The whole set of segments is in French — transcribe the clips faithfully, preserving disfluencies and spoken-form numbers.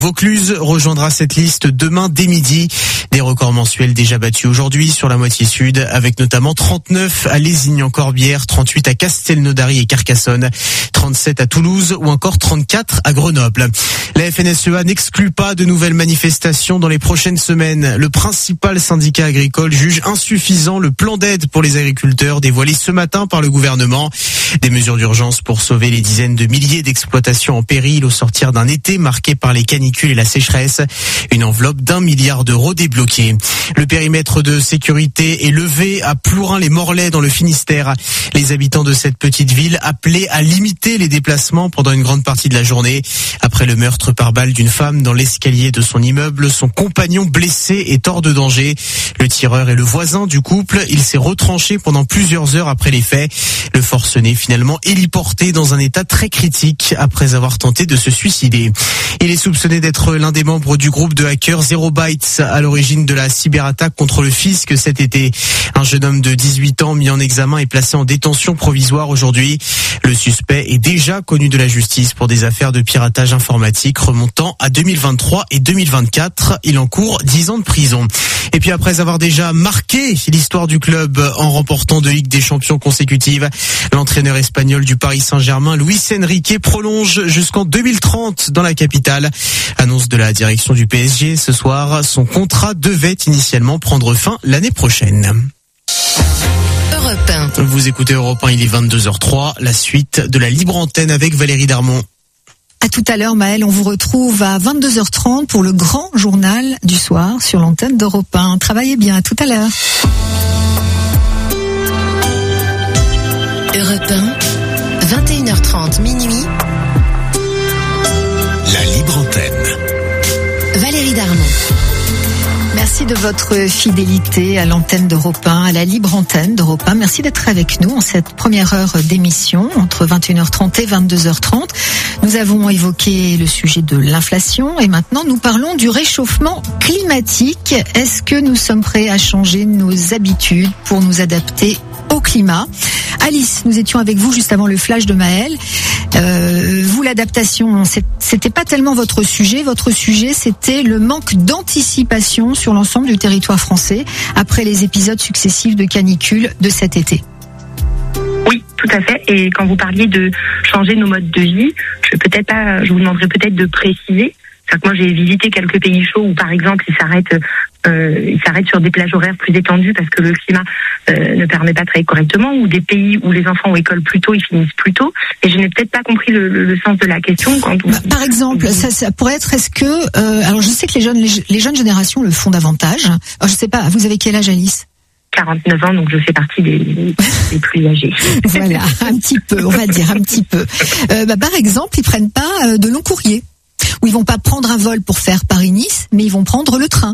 Vaucluse rejoindra cette liste demain dès midi. Des records mensuels déjà battus aujourd'hui sur la moitié sud, avec notamment trente-neuf à Lézignan-Corbière, trente-huit à Castelnaudary et Carcassonne, trente-sept à Toulouse ou encore trente-quatre à Grenoble. La F N S E A n'exclut pas de nouvelles manifestations dans les prochaines semaines. Le principal syndicat agricole juge insuffisant le plan d'aide pour les agriculteurs dévoilé ce matin par le gouvernement. Des mesures d'urgence pour sauver les dizaines de milliers d'exploitations en péril au sortir d'un été marqué par les canicules et la sécheresse. Une enveloppe d'un milliard d'euros débloquée. Le périmètre de sécurité est levé à Plourin-les-Morlaix dans le Finistère. Les habitants de cette petite ville appelaient à limiter les déplacements pendant une grande partie de la journée. Après le meurtre par balle d'une femme dans l'escalier de son immeuble, son compagnon blessé est hors de danger. Le tireur est le voisin du couple. Il s'est retranché pendant plusieurs heures après les faits. Le forcené finalement héliporté dans un état très critique après avoir tenté de se suicider. Il est soupçonné d'être l'un des membres du groupe de hackers Zero Bytes à l'origine de la cyberattaque contre le fisc cet été. Un jeune homme de dix-huit ans mis en examen est placé en détention provisoire aujourd'hui. Le suspect est déjà connu de la justice pour des affaires de piratage informatique remontant à deux mille vingt-trois et deux mille vingt-quatre. Il encourt dix ans de prison. Et puis après avoir déjà marqué l'histoire du club en remportant deux Ligues des Champions consécutives, l'entraîneur espagnol du Paris Saint-Germain, Luis Enrique, prolonge jusqu'en deux mille trente dans la capitale. Annonce de la direction du P S G ce soir, son contrat devait initialement prendre fin l'année prochaine. Europe un. Vous écoutez Europe un, il est vingt-deux heures trois, la suite de la libre antenne avec Valérie Darmon. À tout à l'heure, Maëlle, on vous retrouve à vingt-deux heures trente pour le grand journal du soir sur l'antenne d'Europe un. Travaillez bien, à tout à l'heure. Europe un, vingt et une heures trente, minuit. La libre antenne. Valérie Darmon. Merci de votre fidélité à l'antenne d'Europe un, à la libre antenne d'Europe un. Merci d'être avec nous en cette première heure d'émission, entre vingt et une heures trente et vingt-deux heures trente. Nous avons évoqué le sujet de l'inflation et maintenant nous parlons du réchauffement climatique. Est-ce que nous sommes prêts à changer nos habitudes pour nous adapter au climat? Alice, nous étions avec vous juste avant le flash de Maëlle. Euh, vous, l'adaptation, c'était pas tellement votre sujet. Votre sujet, c'était le manque d'anticipation sur l'ensemble du territoire français après les épisodes successifs de canicule de cet été. Oui, tout à fait. Et quand vous parliez de changer nos modes de vie, je peut-être pas, je vous demanderais peut-être de préciser. C'est-à-dire que moi, j'ai visité quelques pays chauds où, par exemple, ils s'arrêtent, euh, ils s'arrêtent sur des plages horaires plus étendues parce que le climat euh, ne permet pas de travailler correctement, ou des pays où les enfants ont école plus tôt, ils finissent plus tôt. Et je n'ai peut-être pas compris le, le, le sens de la question. Quand on... bah, par exemple, ça, ça pourrait être, est-ce que, euh, alors je sais que les jeunes, les, les jeunes générations le font davantage. Alors, je sais pas, vous avez quel âge, Alice? quarante-neuf ans, donc je fais partie des, des plus âgés. Voilà, un petit peu, on va dire un petit peu. Euh, bah, par exemple, ils prennent pas euh, de long courrier. Ou ils vont pas prendre un vol pour faire Paris-Nice, mais ils vont prendre le train.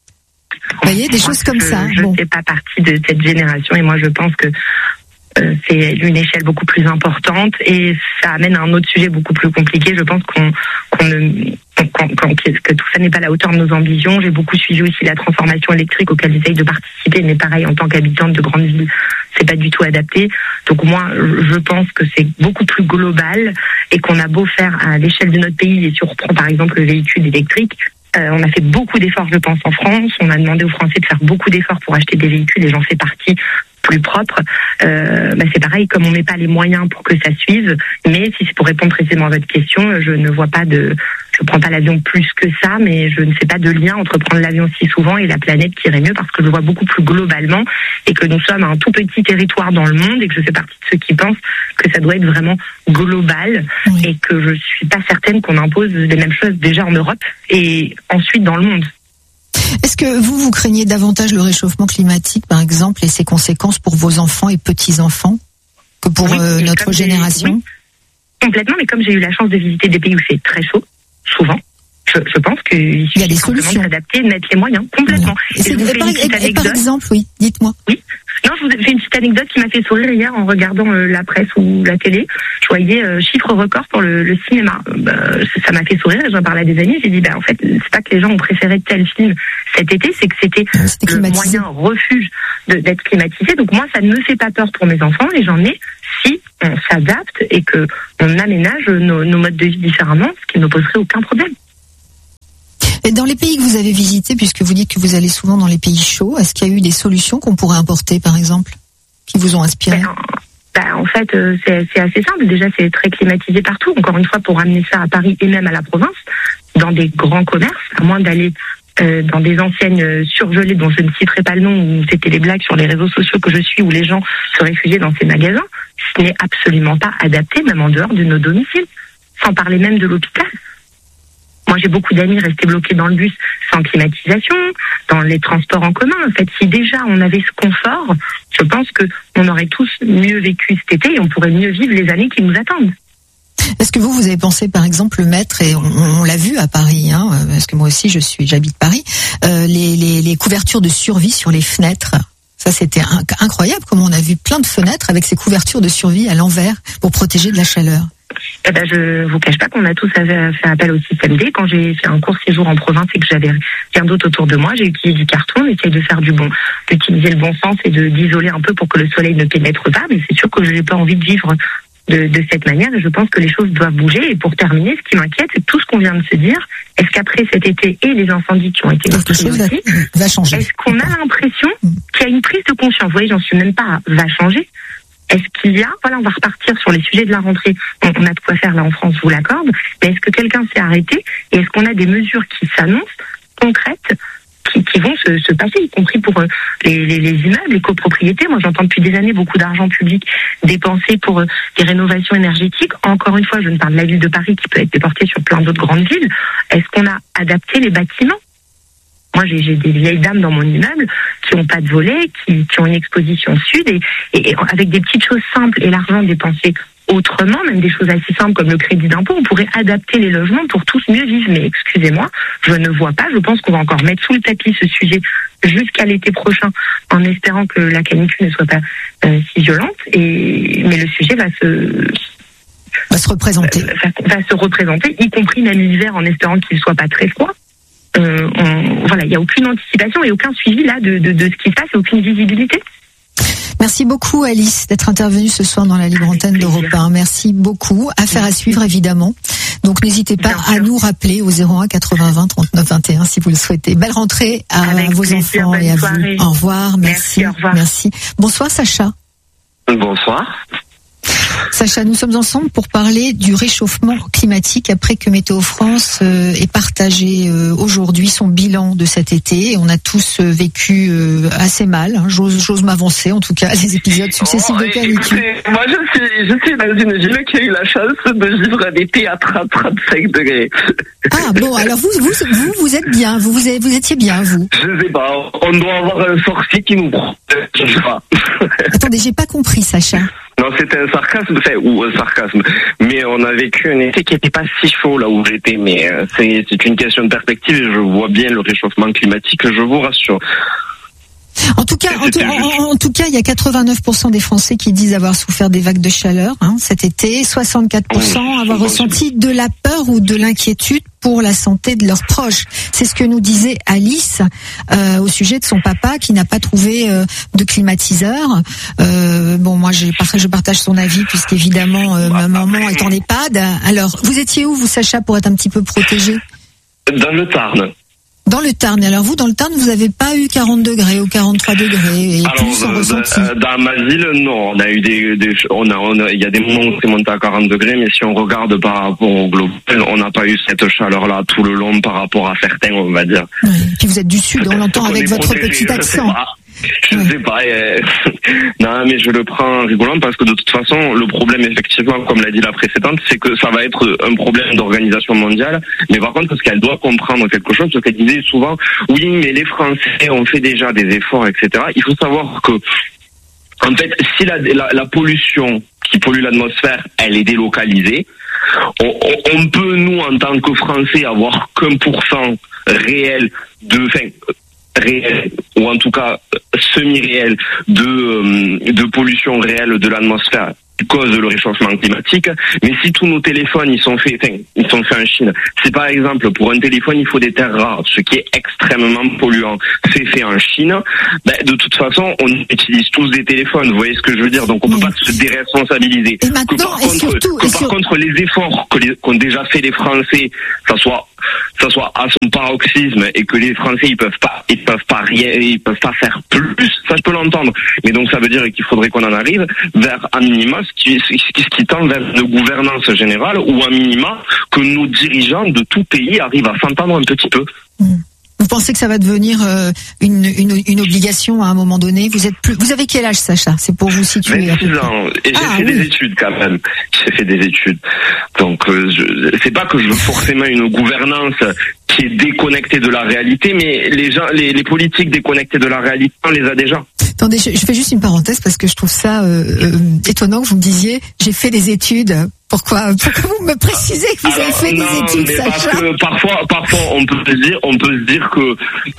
Vous voyez, des moi, choses comme je, ça. Je ne bon. fais pas partie de cette génération et moi je pense que euh, c'est une échelle beaucoup plus importante et ça amène à un autre sujet beaucoup plus compliqué. Je pense qu'on, qu'on ne, qu'on, qu'on, que tout ça n'est pas à la hauteur de nos ambitions. J'ai beaucoup suivi aussi la transformation électrique auquel j'essaye de participer, mais pareil, en tant qu'habitante de grande ville, c'est pas du tout adapté. Donc moi, je pense que c'est beaucoup plus global et qu'on a beau faire à l'échelle de notre pays, et si on reprend par exemple le véhicule électrique, euh, on a fait beaucoup d'efforts, je pense, en France. On a demandé aux Français de faire beaucoup d'efforts pour acheter des véhicules et j'en fais partie, plus propres. Euh, bah c'est pareil, comme on met pas les moyens pour que ça suive. Mais si c'est pour répondre précisément à votre question, je ne vois pas de... Je prends pas l'avion plus que ça, mais je ne fais pas de lien entre prendre l'avion si souvent et la planète qui irait mieux, parce que je vois beaucoup plus globalement et que nous sommes un tout petit territoire dans le monde et que je fais partie de ceux qui pensent que ça doit être vraiment global, oui. Et que je suis pas certaine qu'on impose les mêmes choses déjà en Europe et ensuite dans le monde. Est-ce que vous, vous craignez davantage le réchauffement climatique, par exemple, et ses conséquences pour vos enfants et petits-enfants que pour oui, euh, notre génération? Oui, complètement, mais comme j'ai eu la chance de visiter des pays où c'est très chaud, souvent, je, je pense qu'il suffit y a des simplement solutions. de s'adapter, de mettre les moyens, complètement. Et, et c'est, et par, et, et par exemple, oui, dites-moi. Oui. Non, je vous ai fait une petite anecdote qui m'a fait sourire hier en regardant euh, la presse ou la télé. Je voyais euh, chiffre record pour le, le cinéma. Bah, ça m'a fait sourire et j'en parlais à des amis. J'ai dit, bah, en fait, c'est pas que les gens ont préféré tel film cet été, c'est que c'était, c'était le moyen refuge de, d'être climatisé. Donc moi, ça ne me fait pas peur pour mes enfants et j'en ai si on s'adapte et que on aménage nos, nos modes de vie différemment, ce qui ne poserait aucun problème. Et dans les pays que vous avez visités, puisque vous dites que vous allez souvent dans les pays chauds, est-ce qu'il y a eu des solutions qu'on pourrait importer, par exemple, qui vous ont inspiré? Ben, ben, en fait, euh, c'est, c'est assez simple. Déjà, c'est très climatisé partout. Encore une fois, pour ramener ça à Paris et même à la province, dans des grands commerces, à moins d'aller euh, dans des enseignes surgelées dont je ne citerai pas le nom, où c'était les blagues sur les réseaux sociaux que je suis, où les gens se réfugiaient dans ces magasins, ce n'est absolument pas adapté, même en dehors de nos domiciles. Sans parler même de l'hôpital. Moi, j'ai beaucoup d'amis restés bloqués dans le bus sans climatisation, dans les transports en commun. En fait, si déjà on avait ce confort, je pense que on aurait tous mieux vécu cet été et on pourrait mieux vivre les années qui nous attendent. Est-ce que vous, vous avez pensé, par exemple, mettre, et on, on l'a vu à Paris, hein, parce que moi aussi, je suis, j'habite Paris, euh, les, les, les couvertures de survie sur les fenêtres. Ça, c'était incroyable, comment on a vu plein de fenêtres avec ces couvertures de survie à l'envers pour protéger de la chaleur. Eh ben, je vous cache pas qu'on a tous fait appel au système D. Quand j'ai fait un court séjour en province et que j'avais rien d'autre autour de moi, j'ai utilisé du carton, essayé de faire du bon, d'utiliser le bon sens et de d'isoler un peu pour que le soleil ne pénètre pas. Mais c'est sûr que je n'ai pas envie de vivre de, de cette manière. Et je pense que les choses doivent bouger. Et pour terminer, ce qui m'inquiète, c'est tout ce qu'on vient de se dire. Est-ce qu'après cet été et les incendies qui ont été quelque chose va, va changer. Est-ce qu'on a l'impression qu'il y a une prise de conscience? Vous voyez, j'en suis même pas. Va changer. Est-ce qu'il y a, voilà, on va repartir sur les sujets de la rentrée. On, on a de quoi faire là en France, je vous l'accorde. Mais est-ce que quelqu'un s'est arrêté et est-ce qu'on a des mesures qui s'annoncent, concrètes, qui, qui vont se, se passer, y compris pour euh, les, les, les immeubles, les copropriétés? Moi, j'entends depuis des années beaucoup d'argent public dépensé pour euh, des rénovations énergétiques. Encore une fois, je ne parle de la ville de Paris qui peut être déportée sur plein d'autres grandes villes. Est-ce qu'on a adapté les bâtiments? Moi, j'ai, j'ai des vieilles dames dans mon immeuble qui n'ont pas de volets, qui, qui ont une exposition sud et, et, et avec des petites choses simples et l'argent dépensé autrement, même des choses assez simples comme le crédit d'impôt, on pourrait adapter les logements pour tous mieux vivre. Mais excusez-moi, je ne vois pas. Je pense qu'on va encore mettre sous le tapis ce sujet jusqu'à l'été prochain en espérant que la canicule ne soit pas euh, si violente. Et, mais le sujet va se... va se représenter. Va, va se représenter, y compris même l'hiver en espérant qu'il ne soit pas très froid. Euh, on, voilà, il n'y a aucune anticipation et aucun suivi là de, de, de ce qui se passe et aucune visibilité. Merci beaucoup Alice d'être intervenue ce soir dans la libre antenne d'Europe un. Merci beaucoup. Affaire à suivre évidemment. Donc n'hésitez pas à nous rappeler au zéro un quatre-vingts vingt trente-neuf vingt et un si vous le souhaitez. Belle rentrée à Avec vos plaisir, enfants et à soirée. Vous. Au revoir. Merci. Merci, au revoir. Merci. Bonsoir Sacha. Bonsoir. Sacha, nous sommes ensemble pour parler du réchauffement climatique après que Météo France euh, ait partagé euh, aujourd'hui son bilan de cet été. Et on a tous euh, vécu euh, assez mal, hein. j'ose, j'ose m'avancer en tout cas, les épisodes successifs oh, de canicule. Moi je suis, je suis dans une ville qui a eu la chance de vivre un été à trente à trente-cinq degrés. Ah bon, alors vous, vous, vous, vous êtes bien, vous, vous, vous étiez bien vous. Je sais pas, on doit avoir un sorcier qui nous protège. Attendez, j'ai pas compris Sacha. Non, c'était un sarcasme, enfin, ou un sarcasme. Mais on a vécu un été qui n'était pas si chaud là où j'étais, mais euh, c'est, c'est une question de perspective et je vois bien le réchauffement climatique, je vous rassure. En tout cas, en tout, en, en tout cas, il y a quatre-vingt-neuf pour cent des Français qui disent avoir souffert des vagues de chaleur hein, cet été, soixante-quatre pour cent avoir bon, ressenti de la peur ou de l'inquiétude pour la santé de leurs proches. C'est ce que nous disait Alice euh, au sujet de son papa qui n'a pas trouvé euh, de climatiseur. Euh, bon, moi, je, je partage son avis puisqu'évidemment, euh, ma maman est en EHPAD. Alors, vous étiez où, vous, Sacha, pour être un petit peu protégé? Dans le Tarn. Dans le Tarn. Alors vous, dans le Tarn, vous n'avez pas eu quarante degrés ou quarante-trois degrés et Alors, plus en euh, ressenti. Dans, dans ma ville, non. On a eu des, des on a, on a, il y a des moments où c'est monté à quarante degrés, mais si on regarde par rapport au global, on n'a pas eu cette chaleur-là tout le long par rapport à certains, on va dire. Oui. Puis vous êtes du Sud, on l'entend avec votre protégé, petit accent. Je ne sais pas. Euh... Non, mais je le prends rigolant parce que de toute façon, le problème, effectivement, comme l'a dit la précédente, c'est que ça va être un problème d'organisation mondiale. Mais par contre, parce qu'elle doit comprendre quelque chose, parce qu'elle disait souvent, oui, mais les Français ont fait déjà des efforts, et cetera. Il faut savoir que, en fait, si la, la, la pollution qui pollue l'atmosphère, elle est délocalisée, on, on, on peut, nous, en tant que Français, avoir qu'un pour cent réel de... Enfin, réel, ou en tout cas semi-réel de, de pollution réelle de l'atmosphère. cause le réchauffement climatique. Mais si tous nos téléphones ils sont faits, enfin, ils sont faits en Chine, c'est par exemple pour un téléphone il faut des terres rares, ce qui est extrêmement polluant. C'est fait en Chine. Ben, de toute façon, on utilise tous des téléphones. Vous voyez ce que je veux dire? Donc on ne peut pas se déresponsabiliser. Et maintenant, que par et contre, surtout, que et par sur... contre les efforts que les, qu'ont déjà fait les Français, ça soit ça soit à son paroxysme et que les Français ils peuvent pas ils peuvent pas rien ils peuvent pas faire plus, ça je peux l'entendre, mais donc ça veut dire qu'il faudrait qu'on en arrive vers un minima ce qui, ce qui, ce qui tend vers une gouvernance générale ou un minima que nos dirigeants de tout pays arrivent à s'entendre un petit peu. Mmh. Vous pensez que ça va devenir euh, une, une, une obligation à un moment donné? Vous êtes plus, vous avez quel âge, Sacha? C'est pour vous situer. vingt-six ans. Et j'ai ah, fait oui. des études quand même. J'ai fait des études. Donc, euh, je, c'est pas que je veux forcément une gouvernance qui est déconnectée de la réalité, mais les gens, les, les politiques déconnectées de la réalité, on les a déjà. Attendez, je, je fais juste une parenthèse parce que je trouve ça euh, euh, étonnant que vous me disiez j'ai fait des études. Pourquoi, pourquoi vous me précisez que vous Alors, avez fait non, des études, mais Sacha? parce que parfois, parfois, on peut se dire, on peut se dire que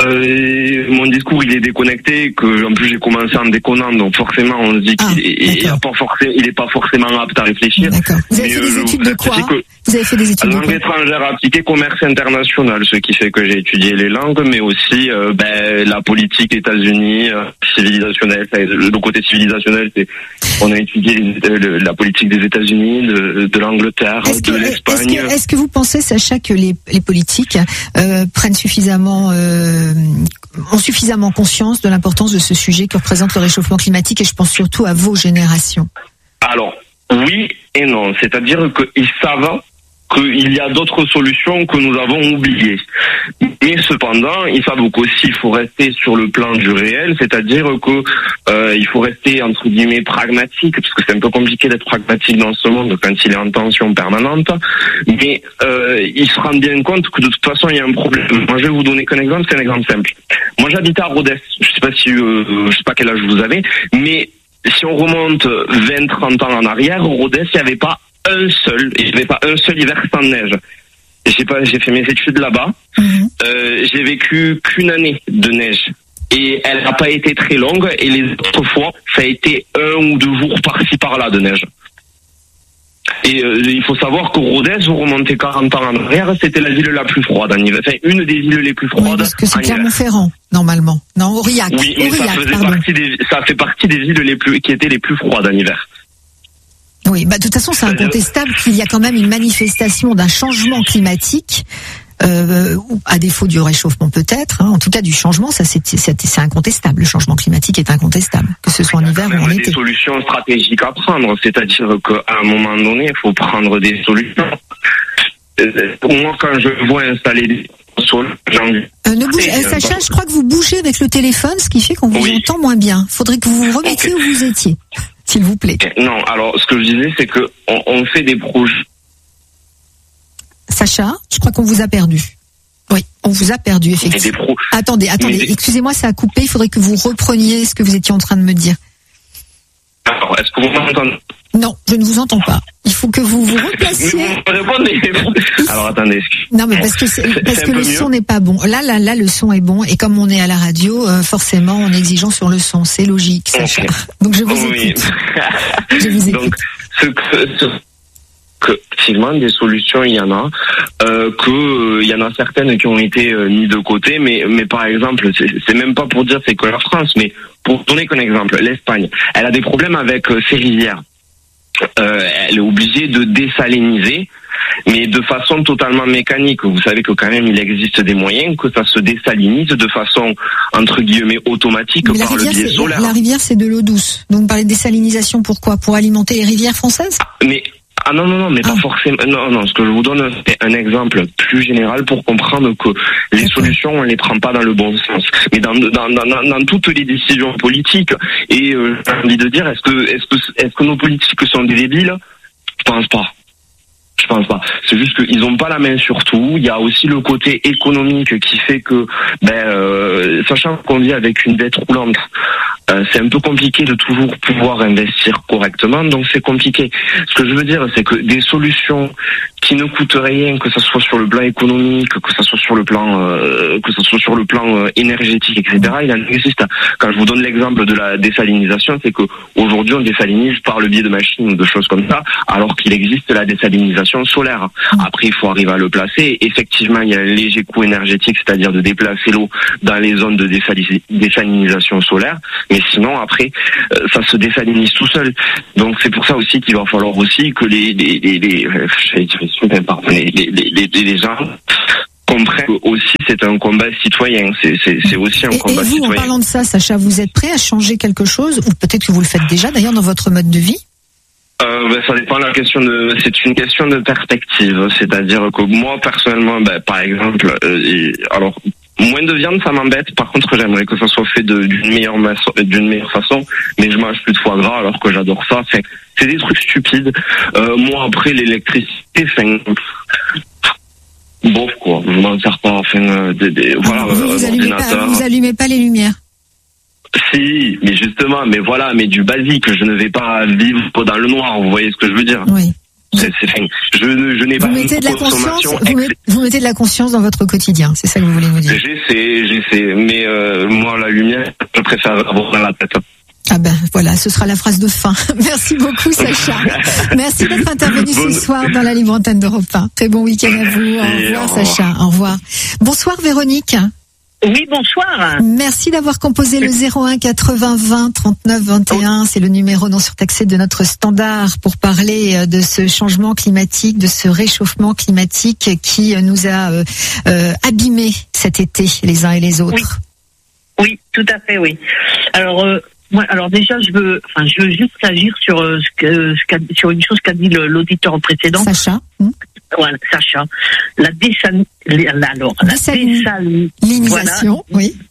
euh, mon discours il est déconnecté, que en plus j'ai commencé en déconnant, donc forcément on se dit Ah, qu'il est, il est pas forcément, il est pas forcément apte à réfléchir. D'accord. Vous avez Mais, fait des euh, études de quoi? que, Vous avez fait des études de langue quoi? étrangère appliquée, commerce international, ce qui fait que j'ai étudié les langues, mais aussi euh, ben, la politique États-Unis, euh, civilisationnelle. Le côté civilisationnel, c'est on a étudié les, euh, la politique des États-Unis, de, de l'Angleterre, Est-ce que, de l'Espagne. Est-ce que, est-ce que vous pensez, Sacha, que les, les politiques euh, prennent suffisamment, euh, ont suffisamment conscience de l'importance de ce sujet que représente le réchauffement climatique, et je pense surtout à vos générations? Alors, oui et non. C'est-à-dire qu'ils savent qu'il y a d'autres solutions que nous avons oubliées. Mais cependant, ils savent qu'aussi il faut rester sur le plan du réel, c'est-à-dire que euh, il faut rester entre guillemets pragmatique, parce que c'est un peu compliqué d'être pragmatique dans ce monde quand il est en tension permanente. Mais euh, ils se rendent bien compte que de toute façon il y a un problème. Moi, je vais vous donner qu'un exemple, c'est un exemple simple. Moi, j'habitais à Rodez. Je sais pas si, euh, je sais pas quel âge vous avez, mais si on remonte vingt trente ans en arrière, au Rodez, il n'y avait pas un seul, et il n'y avait pas un seul hiver sans neige. J'ai pas, j'ai fait mes études là-bas. Mmh. Euh, j'ai vécu qu'une année de neige. Et elle n'a pas été très longue, et les autres fois, ça a été un ou deux jours par-ci par-là de neige. Et euh, il faut savoir qu'au Rodez, vous remontez quarante ans en arrière, c'était la ville la plus froide en hiver. Enfin, une des villes les plus froides. Oui, parce que c'est Clermont-Ferrand, normalement. Non, Aurillac. Oui, mais Aurillac, ça faisait pardon. partie des, ça fait partie des villes les plus, qui étaient les plus froides en hiver. Oui, bah de toute façon, c'est incontestable qu'il y a quand même une manifestation d'un changement climatique, euh, à défaut du réchauffement peut-être, hein, en tout cas du changement, ça c'est, c'est, c'est incontestable. Le changement climatique est incontestable, que ce soit en hiver ou en été. Il y a des solutions stratégiques à prendre, c'est-à-dire qu'à un moment donné, il faut prendre des solutions. Moi, quand je vois installer des sur le euh, ne bougez, euh, Sacha, je crois que vous bougez avec le téléphone, ce qui fait qu'on vous oui. entend moins bien. Faudrait que vous vous remettiez okay. où vous étiez, s'il vous plaît. Non, alors ce que je disais, c'est que on, on fait des projets. Sacha, je crois qu'on vous a perdu. Oui, on vous a perdu effectivement. Pro... Attendez, attendez, des... excusez-moi, ça a coupé. Il faudrait que vous repreniez ce que vous étiez en train de me dire. Alors, est-ce que vous m'entendez? Non, je ne vous entends pas. Il faut que vous vous replaciez. Mais vous répondez. Alors attendez. Non, mais parce que c'est, parce c'est que le mieux. Son n'est pas bon. Là, là, là, le son est bon. Et comme on est à la radio, euh, forcément, on est exigeant sur le son. C'est logique, Sacha. Okay. Donc je vous oui. écoute. je vous écoute. Donc, ce que, ce que, effectivement, des solutions, il y en a. Euh, que il euh, y en a certaines qui ont été euh, mises de côté, mais mais par exemple, c'est, c'est même pas pour dire c'est que la France, mais pour donner qu'un exemple, l'Espagne, elle a des problèmes avec euh, ses rivières. Euh, elle est obligée de désaliniser, mais de façon totalement mécanique. Vous savez que quand même il existe des moyens que ça se désalinise de façon entre guillemets automatique mais par le biais solaire. La rivière, c'est de l'eau douce. Donc par les désalinisation, pourquoi? Pour alimenter les rivières françaises? Ah, mais Ah non, non, non, mais ah. pas forcément. Non, non, ce que je vous donne, c'est un exemple plus général pour comprendre que les okay. solutions, on les prend pas dans le bon sens. Mais dans, dans, dans, dans toutes les décisions politiques, et euh, j'ai envie de dire, est-ce que, est-ce que, est-ce que nos politiques sont des débiles? Je pense pas. Je pense pas. C'est juste qu'ils n'ont pas la main sur tout. Il y a aussi le côté économique qui fait que, ben, euh, sachant qu'on vit avec une dette roulante, euh, c'est un peu compliqué de toujours pouvoir investir correctement. Donc c'est compliqué. Ce que je veux dire, c'est que des solutions qui ne coûte rien, que ça soit sur le plan économique, que ça soit sur le plan, euh, que ça soit sur le plan euh, énergétique, et cetera. Il en existe. Quand je vous donne l'exemple de la désalinisation, c'est que aujourd'hui on désalinise par le biais de machines ou de choses comme ça, alors qu'il existe la désalinisation solaire. Après, il faut arriver à le placer. Effectivement, il y a un léger coût énergétique, c'est-à-dire de déplacer l'eau dans les zones de désali- désalinisation solaire. Mais sinon, après, euh, ça se désalinise tout seul. Donc c'est pour ça aussi qu'il va falloir aussi que les les les, les, les, les, les, les, les gens comprennent que aussi c'est un combat citoyen. C'est c'est c'est aussi un et, combat et vous, citoyen. En parlant de ça, Sacha, vous êtes prêt à changer quelque chose, ou peut-être que vous le faites déjà d'ailleurs dans votre mode de vie? Euh, ben, ça dépend de la question de. C'est une question de perspective, c'est-à-dire que moi personnellement, ben, par exemple, euh, et, alors moins de viande, ça m'embête. Par contre, j'aimerais que ça soit fait de, d'une meilleure maçon, d'une meilleure façon. Mais je mange plus de foie gras alors que j'adore ça. C'est, c'est des trucs stupides. Euh, moi après l'électricité, enfin, bof quoi. Je m'en sers pas. Enfin, euh, des, des, voilà. vous, vous, euh, allumez pas, vous allumez pas les lumières? Si, mais justement, mais voilà, mais du basique. Je ne vais pas vivre dans le noir. Vous voyez ce que je veux dire? Oui. C'est, c'est, je, je n'ai vous pas mettez une de la consommation. conscience, vous, met, vous mettez de la conscience dans votre quotidien, c'est ça que vous voulez nous dire? J'essaie, j'essaie, mais euh, moi la lumière, je préfère avoir dans la tête. Ah ben voilà, ce sera la phrase de fin. Merci beaucoup Sacha. Merci d'être intervenu Bonne... ce soir dans la libre antenne d'Europe un. Très bon week-end à vous. Au revoir Sacha. Au revoir. Bonsoir Véronique. Oui, bonsoir. Merci d'avoir composé le zéro un quatre-vingts vingt trente-neuf vingt et un. C'est le numéro non surtaxé de notre standard pour parler de ce changement climatique, de ce réchauffement climatique qui nous a euh, euh, abîmés cet été, les uns et les autres. Oui, oui, tout à fait, oui. Alors, euh, moi, alors déjà, je veux, enfin, je veux juste réagir sur euh, ce que, ce qu'a, sur une chose qu'a dit le, l'auditeur précédent. Sacha. Hum. Voilà, Sacha. La désal... Alors, la désalinisation, voilà, oui.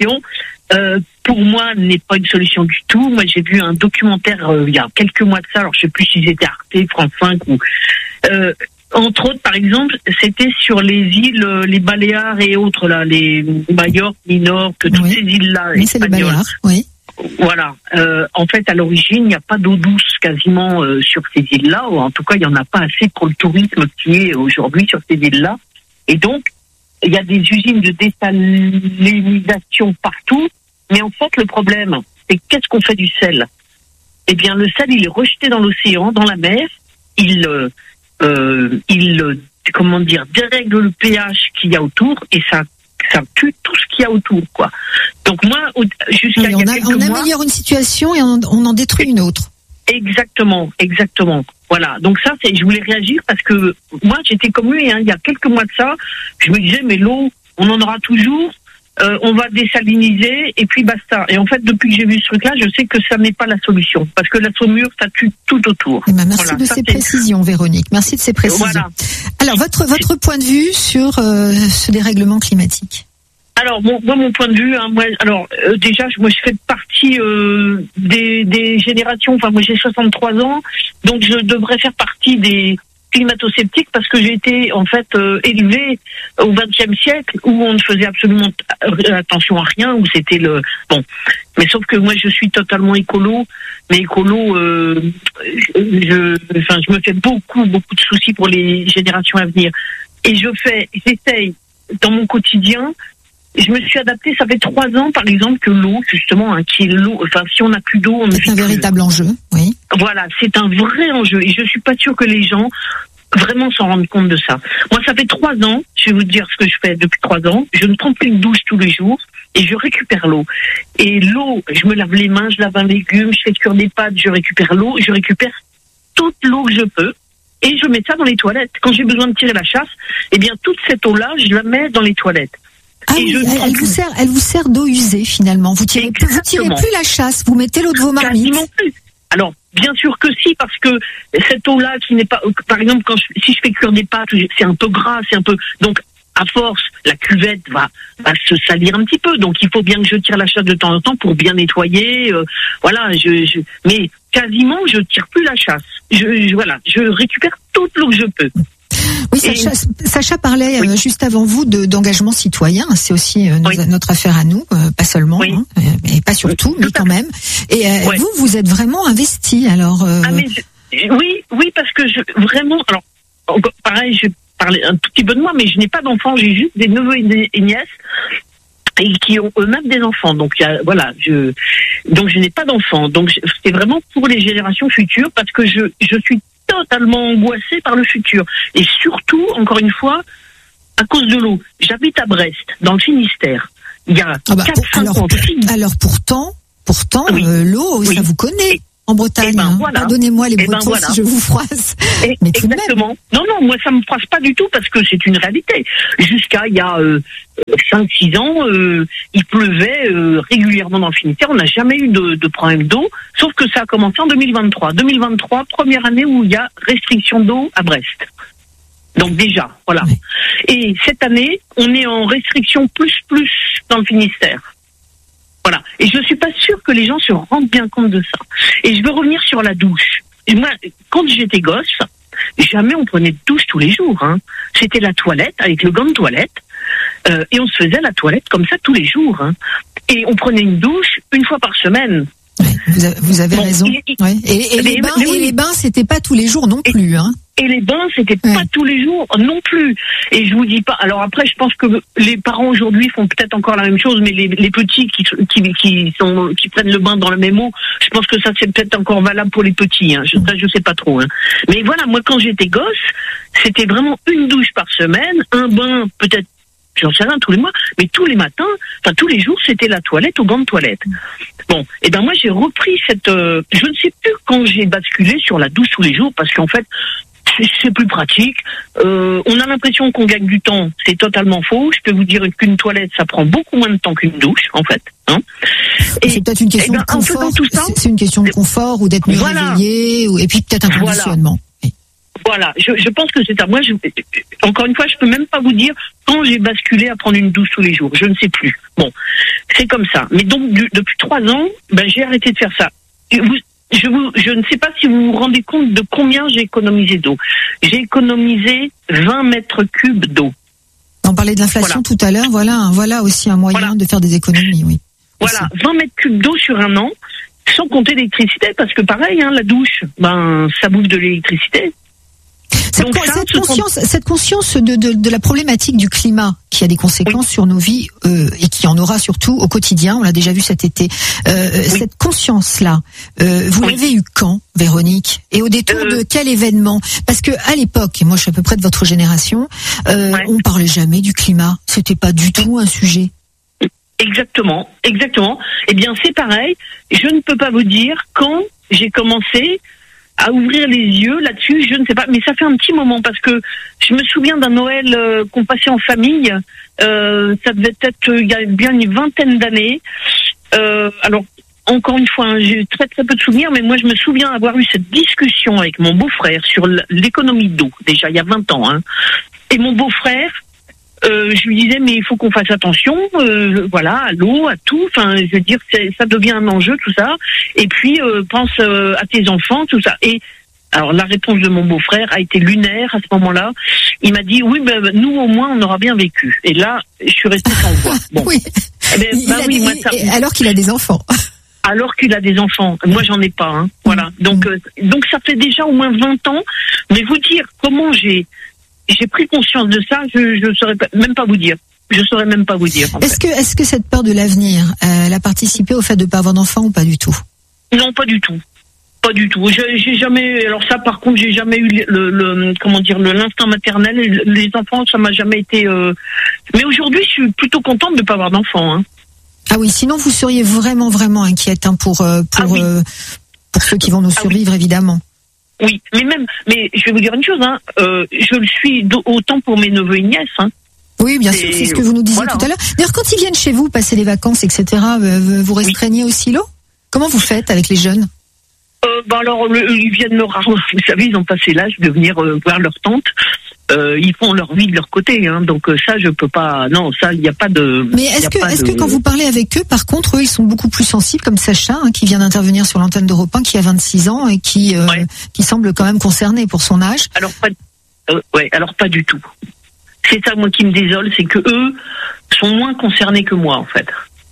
Euh, pour moi, n'est pas une solution du tout. Moi, j'ai vu un documentaire euh, il y a quelques mois de ça. Alors, je sais plus si c'était Arte, France cinq ou. Euh, entre autres, par exemple, c'était sur les îles, les Baléares et autres là, les Majorque, Minorque, toutes oui. ces îles-là. Oui, c'est les Baléares, oui. Voilà. Euh, en fait, à l'origine, il n'y a pas d'eau douce quasiment euh, sur ces îles-là, ou en tout cas, il n'y en a pas assez pour le tourisme qui est aujourd'hui sur ces îles-là. Et donc, il y a des usines de désalinisation partout. Mais en fait, le problème, c'est qu'est-ce qu'on fait du sel? Eh bien, le sel, il est rejeté dans l'océan, dans la mer. Il, euh, euh, il, euh, comment dire, dérègle le pH qu'il y a autour, et ça ça tue tout ce qu'il y a autour, quoi. Donc moi, jusqu'à oui, il y a on, a, quelques on mois, améliore une situation et on, on en détruit une autre. Exactement, exactement. Voilà. Donc ça, c'est, je voulais réagir parce que moi, j'étais comme lui. Hein, il y a quelques mois de ça, je me disais, mais l'eau, on en aura toujours. Euh, on va désaliniser et puis basta. Et en fait, depuis que j'ai vu ce truc-là, je sais que ça n'est pas la solution parce que la saumure, ça tue tout autour. Eh ben, merci voilà, de ça, ces c'est... précisions, Véronique. Merci de ces précisions. Voilà. Alors, votre votre point de vue sur euh, ce dérèglement climatique? Alors, bon, moi, mon point de vue, hein, moi, alors euh, déjà, moi, je fais partie euh, des, des générations. Enfin, moi, j'ai soixante-trois ans, donc je devrais faire partie des climato-sceptiques parce que j'ai été en fait euh, élevée au vingtième siècle où on ne faisait absolument t- attention à rien, où c'était le bon. Mais sauf que moi, je suis totalement écolo, mais écolo, euh, je, enfin, je me fais beaucoup, beaucoup de soucis pour les générations à venir. Et je fais, j'essaye dans mon quotidien. Je me suis adaptée, ça fait trois ans, par exemple, que l'eau, justement, hein, qui est l'eau, enfin, si on n'a plus d'eau, on ne vit plus. C'est un véritable enjeu, oui. Voilà, c'est un vrai enjeu. Et je suis pas sûre que les gens vraiment s'en rendent compte de ça. Moi, ça fait trois ans, je vais vous dire ce que je fais depuis trois ans. Je ne prends plus une douche tous les jours et je récupère l'eau. Et l'eau, je me lave les mains, je lave un légume, je fais cuire des pâtes, je récupère l'eau, je récupère toute l'eau que je peux. Et je mets ça dans les toilettes. Quand j'ai besoin de tirer la chasse, eh bien, toute cette eau-là, je la mets dans les toilettes. Ah oui, elle, elle vous sert, elle vous sert d'eau usée finalement. Vous tirez, vous tirez plus la chasse, vous mettez l'eau de vos marmites. Quasiment plus. Alors, bien sûr que si, parce que cette eau-là, qui n'est pas, par exemple, quand je, si je fais cuire des pâtes, c'est un peu gras, c'est un peu, donc à force, la cuvette va, va se salir un petit peu. Donc, il faut bien que je tire la chasse de temps en temps pour bien nettoyer. Euh, voilà, je, je, mais quasiment, je tire plus la chasse. Je, je voilà, je récupère toute l'eau que je peux. Oui, Sacha, Et... Sacha parlait oui. euh, juste avant vous de, d'engagement citoyen. C'est aussi euh, oui. notre affaire à nous, euh, pas seulement, oui. hein, mais pas surtout, mais quand même. Et euh, ouais. vous, vous êtes vraiment investi. Alors. Euh... Ah mais je, oui, oui, parce que je vraiment. Alors, encore, pareil, je vais parler un tout petit peu de moi, mais je n'ai pas d'enfants, j'ai juste des neveux et des et nièces. Et qui ont eux-mêmes des enfants. Donc il y a, voilà, je donc je n'ai pas d'enfants. Donc c'est vraiment pour les générations futures parce que je je suis totalement angoissée par le futur et surtout encore une fois à cause de l'eau. J'habite à Brest, dans le Finistère. Il y a ah bah, quatre cinq alors, ans. alors pourtant, pourtant oui. euh, l'eau, oui. ça vous connaît. Et, en Bretagne, ben, hein. voilà. Pardonnez-moi les ben, Bretons voilà. si je vous froisse. Et, mais tout exactement. de même. Non, non, moi ça me froisse pas du tout parce que c'est une réalité. Jusqu'à il y a euh, cinq six ans, euh, il pleuvait euh, régulièrement dans le Finistère. On n'a jamais eu de, de problème d'eau, sauf que ça a commencé en deux mille vingt-trois. deux mille vingt-trois, première année où il y a restriction d'eau à Brest. Donc déjà, voilà. Oui. Et cette année, on est en restriction plus plus dans le Finistère. Voilà. Et je suis pas sûre que les gens se rendent bien compte de ça. Et je veux revenir sur la douche. Et moi, quand j'étais gosse, jamais on prenait de douche tous les jours. Hein. C'était la toilette avec le gant de toilette. Euh, et on se faisait la toilette comme ça tous les jours. Hein. Et on prenait une douche une fois par semaine. Ouais, vous avez, vous avez bon, raison. Et, ouais. et, et, mais, les bains, mais oui. et les bains, c'était pas tous les jours non et, plus. Hein. Et les bains, c'était ouais. pas tous les jours non plus. Et je vous dis pas. Alors après, je pense que les parents aujourd'hui font peut-être encore la même chose, mais les, les petits qui, qui, qui sont qui prennent le bain dans la même eau, je pense que ça c'est peut-être encore valable pour les petits. Hein. Je, ça, je sais pas trop. Hein. Mais voilà, moi quand j'étais gosse, c'était vraiment une douche par semaine, un bain peut-être. J'en sais rien tous les mois, mais tous les matins, enfin tous les jours, c'était la toilette au gant de toilette. Bon, et ben moi j'ai repris cette, euh, je ne sais plus quand j'ai basculé sur la douche tous les jours parce qu'en fait c'est, c'est plus pratique. Euh, on a l'impression qu'on gagne du temps, c'est totalement faux. Je peux vous dire qu'une toilette ça prend beaucoup moins de temps qu'une douche en fait. Hein et c'est peut-être une question ben, de confort. Tout ça, c'est, c'est une question de confort ou d'être mieux voilà. réveillé ou, et puis peut-être un conditionnement. Voilà. Voilà, je, je pense que c'est à moi. Je, encore une fois, je peux même pas vous dire quand j'ai basculé à prendre une douche tous les jours. Je ne sais plus. Bon, c'est comme ça. Mais donc du, depuis trois ans, ben j'ai arrêté de faire ça. Et vous, je, vous, je ne sais pas si vous vous rendez compte de combien j'ai économisé d'eau. J'ai économisé vingt mètres cubes d'eau. On parlait de l'inflation voilà. tout à l'heure. Voilà, voilà aussi un moyen voilà. de faire des économies. Oui. Voilà, aussi. vingt mètres cubes d'eau sur un an, sans compter l'électricité, parce que pareil, hein, la douche, ben ça bouffe de l'électricité. Cette, Donc, ça, cette, conscience, sont... cette conscience de, de, de la problématique du climat qui a des conséquences oui. sur nos vies euh, et qui en aura surtout au quotidien, on l'a déjà vu cet été. Euh, oui. Cette conscience-là, euh, vous oui. l'avez eue quand, Véronique? Et au détour euh... de quel événement? Parce que à l'époque, et moi je suis à peu près de votre génération, euh, ouais. on parlait jamais du climat. C'était pas du tout un sujet. Exactement, exactement. Eh bien c'est pareil. Je ne peux pas vous dire quand j'ai commencé à ouvrir les yeux là-dessus, je ne sais pas, mais ça fait un petit moment parce que je me souviens d'un Noël euh, qu'on passait en famille, euh, ça devait être euh, il y a bien une vingtaine d'années. Euh, alors, encore une fois, hein, j'ai très très peu de souvenirs, mais moi je me souviens avoir eu cette discussion avec mon beau-frère sur l'économie d'eau, déjà il y a vingt ans. Hein. Et mon beau-frère, euh, je lui disais, mais il faut qu'on fasse attention, euh, voilà, à l'eau, à tout, enfin, je veux dire, c'est, ça devient un enjeu, tout ça, et puis euh, pense euh, à tes enfants, tout ça. Et alors la réponse de mon beau-frère a été lunaire à ce moment-là. Il m'a dit, oui, ben nous au moins on aura bien vécu. Et là, je suis restée sans voix. Bon. Oui. Eh ben, bah oui, des, moi, ça... Alors qu'il a des enfants. Alors qu'il a des enfants. Moi, j'en ai pas. Hein. Voilà. Donc, euh, donc ça fait déjà au moins vingt ans. Mais vous dire comment j'ai j'ai pris conscience de ça, je ne saurais pas, même pas vous dire. Je saurais même pas vous dire. Est-ce fait. que est-ce que cette peur de l'avenir, euh, elle a participé au fait de ne pas avoir d'enfants ou pas du tout? Non, pas du tout. Pas du tout. J'ai, j'ai jamais. Alors ça, par contre, j'ai jamais eu le, le comment dire le l'instinct maternel. Les enfants, ça m'a jamais été. Euh... Mais aujourd'hui, je suis plutôt contente de pas avoir d'enfants. Hein. Ah oui. Sinon, vous seriez vraiment vraiment inquiète hein, pour euh, pour ah oui. euh, pour ceux qui vont nous survivre, ah oui. évidemment. Oui, mais même, mais je vais vous dire une chose, hein, euh, je le suis autant pour mes neveux et nièces. Hein. Oui, bien sûr, c'est ce que vous nous disiez voilà. tout à l'heure. D'ailleurs, quand ils viennent chez vous passer les vacances, et cetera, vous restreignez oui. aussi l'eau? Comment vous faites avec les jeunes? euh, bah alors, le, ils viennent me rarement. Vous savez, ils ont passé l'âge de venir euh, voir leur tante. Euh, ils font leur vie de leur côté, hein, donc euh, ça, je peux pas. Non, ça, il n'y a pas de. Mais est-ce que, est-ce de... que quand vous parlez avec eux, par contre, eux, ils sont beaucoup plus sensibles, comme Sacha, hein, qui vient d'intervenir sur l'antenne d'Europe un, qui a vingt-six ans et qui, euh, ouais. qui semble quand même concerné pour son âge. Alors pas, euh, ouais, alors pas du tout. C'est ça, moi, qui me désole, c'est que eux sont moins concernés que moi, en fait.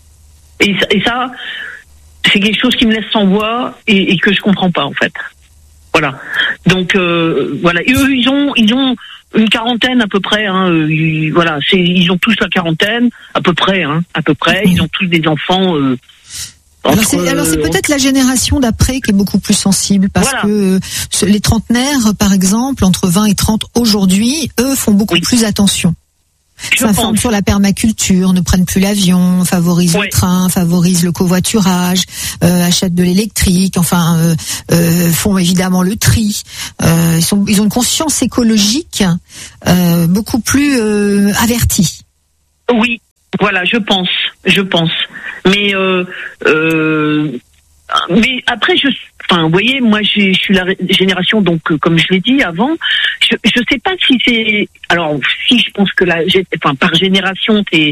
Et, et ça, c'est quelque chose qui me laisse sans voix et, et que je comprends pas, en fait. Voilà. Donc euh, voilà. Et eux, ils ont, ils ont une quarantaine à peu près. Hein, ils, voilà, c'est, ils ont tous la quarantaine à peu près. Hein, à peu près. Ils ont tous des enfants. Euh, Alors c'est, alors c'est peut-être la génération d'après qui est beaucoup plus sensible parce voilà. que euh, les trentenaires, par exemple, entre vingt et trente aujourd'hui, eux font beaucoup oui. plus attention. S'informent sur la permaculture, ne prennent plus l'avion, favorisent ouais. le train, favorisent le covoiturage, euh, achètent de l'électrique, enfin euh, euh, font évidemment le tri. Euh, ils, sont, ils ont une conscience écologique euh, beaucoup plus euh, avertie. Oui, voilà, je pense, je pense. Mais euh, euh, mais après je enfin vous voyez moi j'ai, je suis la génération donc euh, comme je l'ai dit avant je je sais pas si c'est alors si je pense que la enfin par génération c'est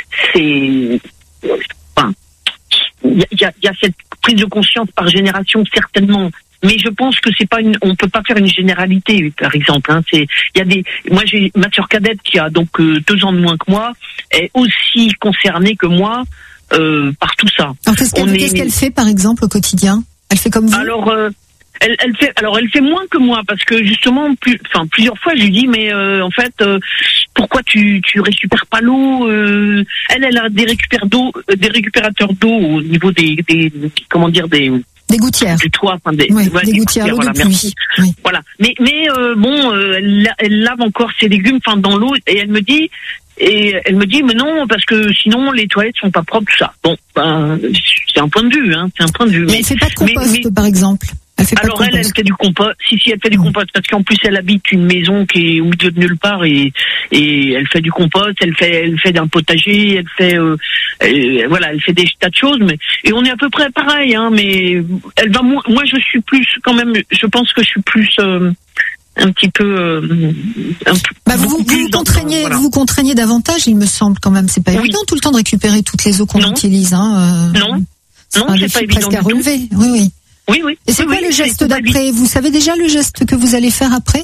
c'est enfin il y a il y a cette prise de conscience par génération certainement. Mais je pense que c'est pas une, on peut pas faire une généralité, par exemple. Hein, c'est, il y a des, moi j'ai ma sœur cadette qui a donc euh, deux ans de moins que moi, est aussi concernée que moi euh, par tout ça. Alors qu'est-ce qu'elle, qu'est-ce qu'elle fait par exemple au quotidien? Elle fait comme vous? Alors euh, elle, elle fait, alors elle fait moins que moi parce que justement, plus, enfin plusieurs fois je lui dis mais euh, en fait euh, pourquoi tu tu récupères pas l'eau? euh, Elle elle a des récupérateurs d'eau, des récupérateurs d'eau au niveau des des comment dire des Des gouttières. Du toit, enfin des, oui, ouais, des, des gouttières, l'eau voilà, de pluie. Oui. Voilà. Mais, mais euh, bon, euh, elle, elle lave encore ses légumes, enfin dans l'eau, et elle me dit, et elle me dit, mais non, parce que sinon les toilettes sont pas propres, tout ça. Bon, ben, c'est un point de vue, hein, c'est un point de vue. Mais, mais elle fait pas de compost, mais, mais, par exemple. Elle fait alors pas elle, elle fait du compost. Si si, elle fait du compost parce qu'en plus elle habite une maison qui est au milieu de nulle part et et elle fait du compost. Elle fait elle fait d'un potager. Elle fait euh, elle, voilà, elle fait des tas de choses. Mais et on est à peu près pareil. Hein, mais elle va moi, moi je suis plus quand même. Je pense que je suis plus euh, un petit peu. Euh, un peu bah vous vous, vous contraignez voilà. vous contraignez davantage. Il me semble quand même. C'est pas oui. évident tout le temps de récupérer toutes les eaux qu'on non. utilise. Hein, euh, non non c'est pas évident. Presque à relever. Oui oui. Oui, oui. Et c'est oui, quoi oui, le geste c'est d'après? Vous savez déjà le geste que vous allez faire après?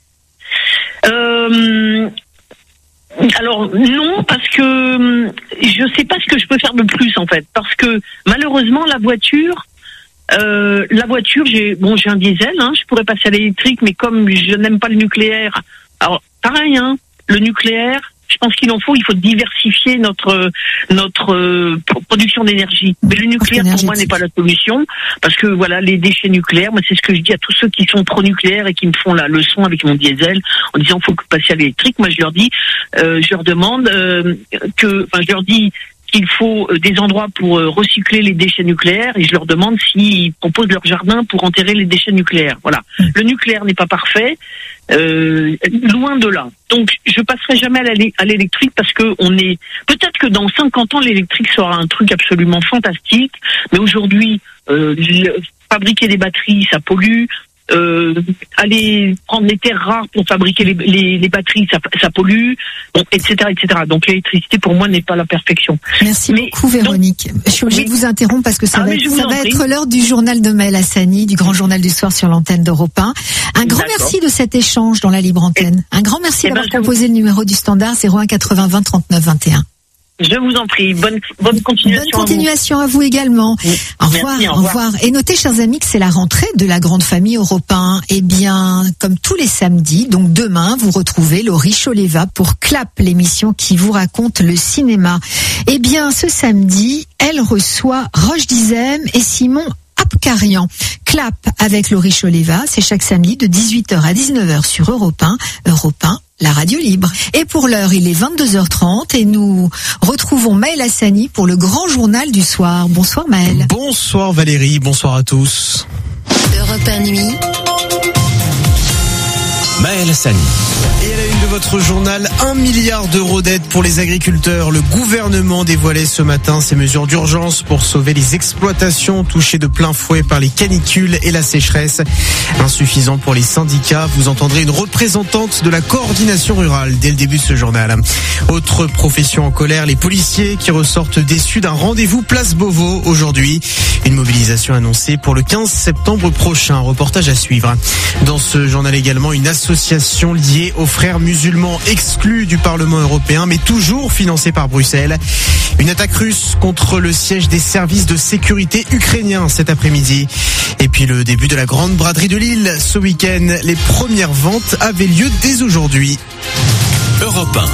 euh, Alors non, parce que je sais pas ce que je peux faire de plus en fait, parce que malheureusement la voiture, euh, la voiture, j'ai bon, j'ai un diesel, hein, je pourrais passer à l'électrique, mais comme je n'aime pas le nucléaire, alors pareil, hein, le nucléaire. Je pense qu'il en faut, il faut diversifier notre notre euh, production d'énergie. Mais le nucléaire pour moi n'est pas la solution parce que voilà les déchets nucléaires. Moi c'est ce que je dis à tous ceux qui sont pro nucléaires et qui me font la leçon avec mon diesel en disant faut que passer à l'électrique. Moi je leur dis, euh, je leur demande euh, que, enfin je leur dis qu'il faut des endroits pour recycler les déchets nucléaires et je leur demande s'ils proposent leur jardin pour enterrer les déchets nucléaires. Voilà. Le nucléaire n'est pas parfait, euh, loin de là. Donc je passerai jamais à l'électrique parce que on est peut-être que dans cinquante ans l'électrique sera un truc absolument fantastique, mais aujourd'hui euh, fabriquer des batteries ça pollue. Euh, aller prendre les terres rares pour fabriquer les, les, les batteries, ça, ça pollue, bon, et cetera, et cetera. Donc l'électricité pour moi n'est pas la perfection. Merci mais, beaucoup Véronique. Donc, je suis obligée mais, de vous interrompre parce que ça ah, va, être, ça va être l'heure du journal de Maëlle Hassani, du grand journal du soir sur l'antenne d'Europe un. Un grand D'accord. merci de cet échange dans la libre antenne. Et, Un grand merci d'avoir ben, composé vous... le numéro du standard zéro un quatre-vingts vingt trente-neuf vingt et un. Je vous en prie. Bonne, bonne continuation. Bonne continuation à vous, à vous également. Oui. Au revoir, Merci, au revoir. Au revoir. Et notez, chers amis, que c'est la rentrée de la grande famille Europe un. Eh bien, comme tous les samedis, donc demain, vous retrouvez Laurie Choleva pour Clap, l'émission qui vous raconte le cinéma. Eh bien, ce samedi, elle reçoit Roche Dizem et Simon Abkarian. Clap avec Laurie Choleva, c'est chaque samedi de dix-huit heures à dix-neuf heures sur Europe un. Europe un, la radio libre. Et pour l'heure, il est vingt-deux heures trente et nous retrouvons Maëlle Hassani pour le grand journal du soir. Bonsoir Maëlle. Bonsoir Valérie, bonsoir à tous. Europe un nuit. Maëlle Hassani. Et à la une de votre journal, un milliard d'euros d'aide pour les agriculteurs. Le gouvernement dévoilait ce matin ces mesures d'urgence pour sauver les exploitations touchées de plein fouet par les canicules et la sécheresse. Insuffisant pour les syndicats. Vous entendrez une représentante de la coordination rurale dès le début de ce journal. Autre profession en colère, les policiers qui ressortent déçus d'un rendez-vous place Beauvau aujourd'hui. Une mobilisation annoncée pour le quinze septembre prochain. Reportage à suivre. Dans ce journal également, une association association liée aux frères musulmans exclus du Parlement européen, mais toujours financée par Bruxelles. Une attaque russe contre le siège des services de sécurité ukrainiens cet après-midi. Et puis le début de la grande braderie de Lille ce week-end. Les premières ventes avaient lieu dès aujourd'hui. Europe un.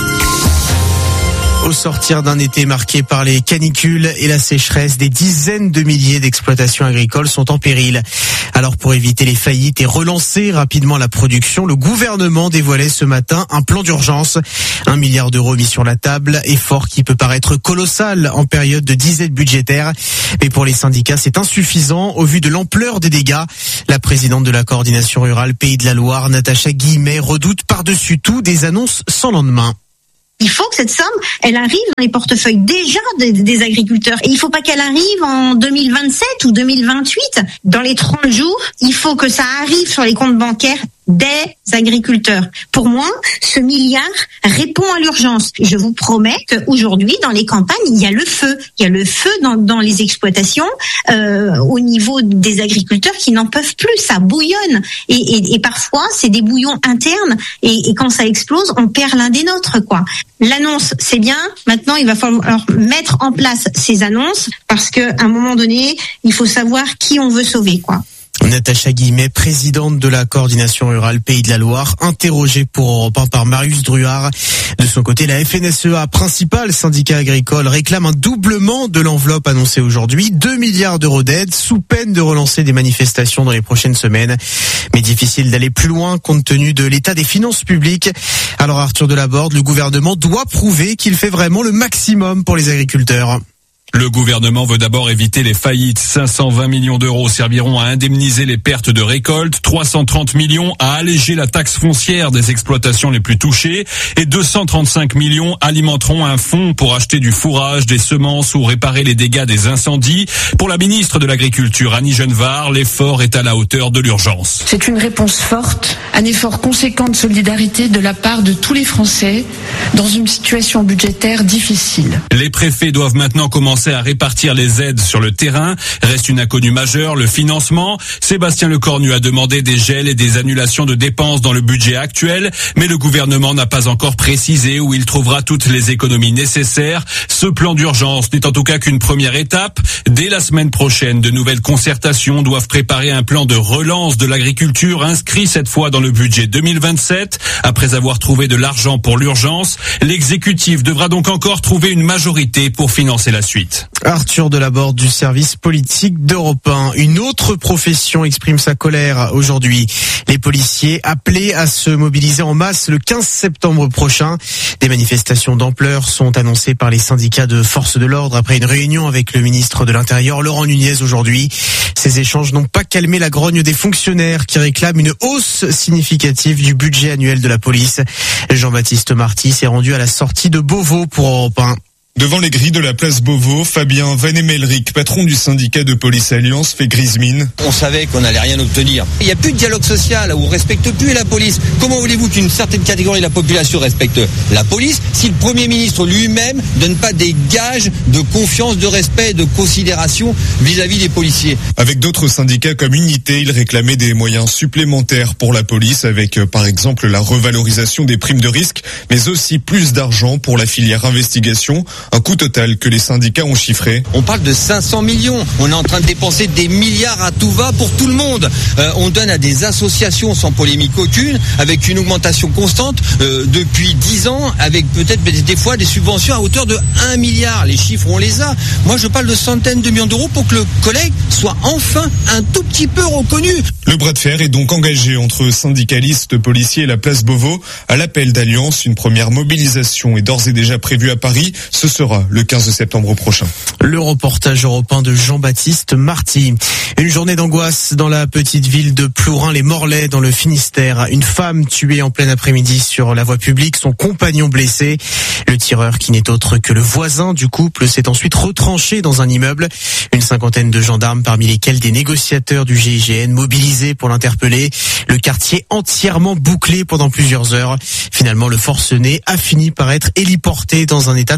Au sortir d'un été marqué par les canicules et la sécheresse, des dizaines de milliers d'exploitations agricoles sont en péril. Alors pour éviter les faillites et relancer rapidement la production, le gouvernement dévoilait ce matin un plan d'urgence. Un milliard d'euros mis sur la table, effort qui peut paraître colossal en période de disette budgétaire. Mais pour les syndicats, c'est insuffisant au vu de l'ampleur des dégâts. La présidente de la coordination rurale Pays de la Loire, Natacha Guillemet, redoute par-dessus tout des annonces sans lendemain. Il faut que cette somme, elle arrive dans les portefeuilles déjà des, des agriculteurs. Et il ne faut pas qu'elle arrive en deux mille vingt-sept ou deux mille vingt-huit. Dans les trente jours, il faut que ça arrive sur les comptes bancaires des agriculteurs. Pour moi, ce milliard répond à l'urgence. Je vous promets qu'aujourd'hui, dans les campagnes, il y a le feu. Il y a le feu dans, dans les exploitations, euh, au niveau des agriculteurs qui n'en peuvent plus. Ça bouillonne. Et, et, et parfois, c'est des bouillons internes. Et, et quand ça explose, on perd l'un des nôtres, quoi. L'annonce, c'est bien. Maintenant, il va falloir mettre en place ces annonces parce qu'à un moment donné, il faut savoir qui on veut sauver, quoi. Natacha Guillemet, présidente de la coordination rurale Pays de la Loire, interrogée pour Europe un par Marius Druard. De son côté, la F N S E A, principal syndicat agricole, réclame un doublement de l'enveloppe annoncée aujourd'hui, deux milliards d'euros d'aide, sous peine de relancer des manifestations dans les prochaines semaines. Mais difficile d'aller plus loin compte tenu de l'état des finances publiques. Alors Arthur Delaborde, le gouvernement doit prouver qu'il fait vraiment le maximum pour les agriculteurs. Le gouvernement veut d'abord éviter les faillites. cinq cent vingt millions d'euros serviront à indemniser les pertes de récolte, trois cent trente millions à alléger la taxe foncière des exploitations les plus touchées et deux cent trente-cinq millions alimenteront un fonds pour acheter du fourrage, des semences ou réparer les dégâts des incendies. Pour la ministre de l'Agriculture, Annie Genevard, l'effort est à la hauteur de l'urgence. C'est une réponse forte, un effort conséquent de solidarité de la part de tous les Français dans une situation budgétaire difficile. Les préfets doivent maintenant commencer à répartir les aides sur le terrain. Reste une inconnue majeure, le financement. Sébastien Lecornu a demandé des gels et des annulations de dépenses dans le budget actuel, mais le gouvernement n'a pas encore précisé où il trouvera toutes les économies nécessaires. Ce plan d'urgence n'est en tout cas qu'une première étape. Dès la semaine prochaine, de nouvelles concertations doivent préparer un plan de relance de l'agriculture inscrit cette fois dans le budget deux mille vingt-sept. Après avoir trouvé de l'argent pour l'urgence, l'exécutif devra donc encore trouver une majorité pour financer la suite. Arthur Delaborde du service politique d'Europe un. Une autre profession exprime sa colère aujourd'hui. Les policiers appelés à se mobiliser en masse le quinze septembre prochain. Des manifestations d'ampleur sont annoncées par les syndicats de forces de l'ordre après une réunion avec le ministre de l'Intérieur, Laurent Nunez, aujourd'hui. Ces échanges n'ont pas calmé la grogne des fonctionnaires qui réclament une hausse significative du budget annuel de la police. Jean-Baptiste Marty s'est rendu à la sortie de Beauvau pour Europe un. Devant les grilles de la place Beauvau, Fabien Van Emelric, patron du syndicat de Police Alliance, fait grise mine. On savait qu'on n'allait rien obtenir. Il n'y a plus de dialogue social, où on respecte plus la police. Comment voulez-vous qu'une certaine catégorie de la population respecte la police si le Premier ministre lui-même donne pas des gages de confiance, de respect et de considération vis-à-vis des policiers? Avec d'autres syndicats comme Unité, ils réclamaient des moyens supplémentaires pour la police avec, par exemple, la revalorisation des primes de risque, mais aussi plus d'argent pour la filière investigation. Un coût total que les syndicats ont chiffré. On parle de cinq cents millions. On est en train de dépenser des milliards à tout va pour tout le monde. Euh, on donne à des associations sans polémique aucune, avec une augmentation constante euh, depuis dix ans, avec peut-être des fois des subventions à hauteur de un milliard. Les chiffres, on les a. Moi, je parle de centaines de millions d'euros pour que le collègue soit enfin un tout petit peu reconnu. Le bras de fer est donc engagé entre syndicalistes, policiers et la place Beauvau. À l'appel d'Alliance, une première mobilisation est d'ores et déjà prévue à Paris. Ce sera le quinze septembre prochain. Le reportage européen de Jean-Baptiste Marty. Une journée d'angoisse dans la petite ville de Plourin-les-Morlaix dans le Finistère. Une femme tuée en plein après-midi sur la voie publique, son compagnon blessé. Le tireur, qui n'est autre que le voisin du couple, s'est ensuite retranché dans un immeuble. Une cinquantaine de gendarmes, parmi lesquels des négociateurs du G I G N, mobilisés pour l'interpeller. Le quartier entièrement bouclé pendant plusieurs heures. Finalement, le forcené a fini par être héliporté dans un état très critique.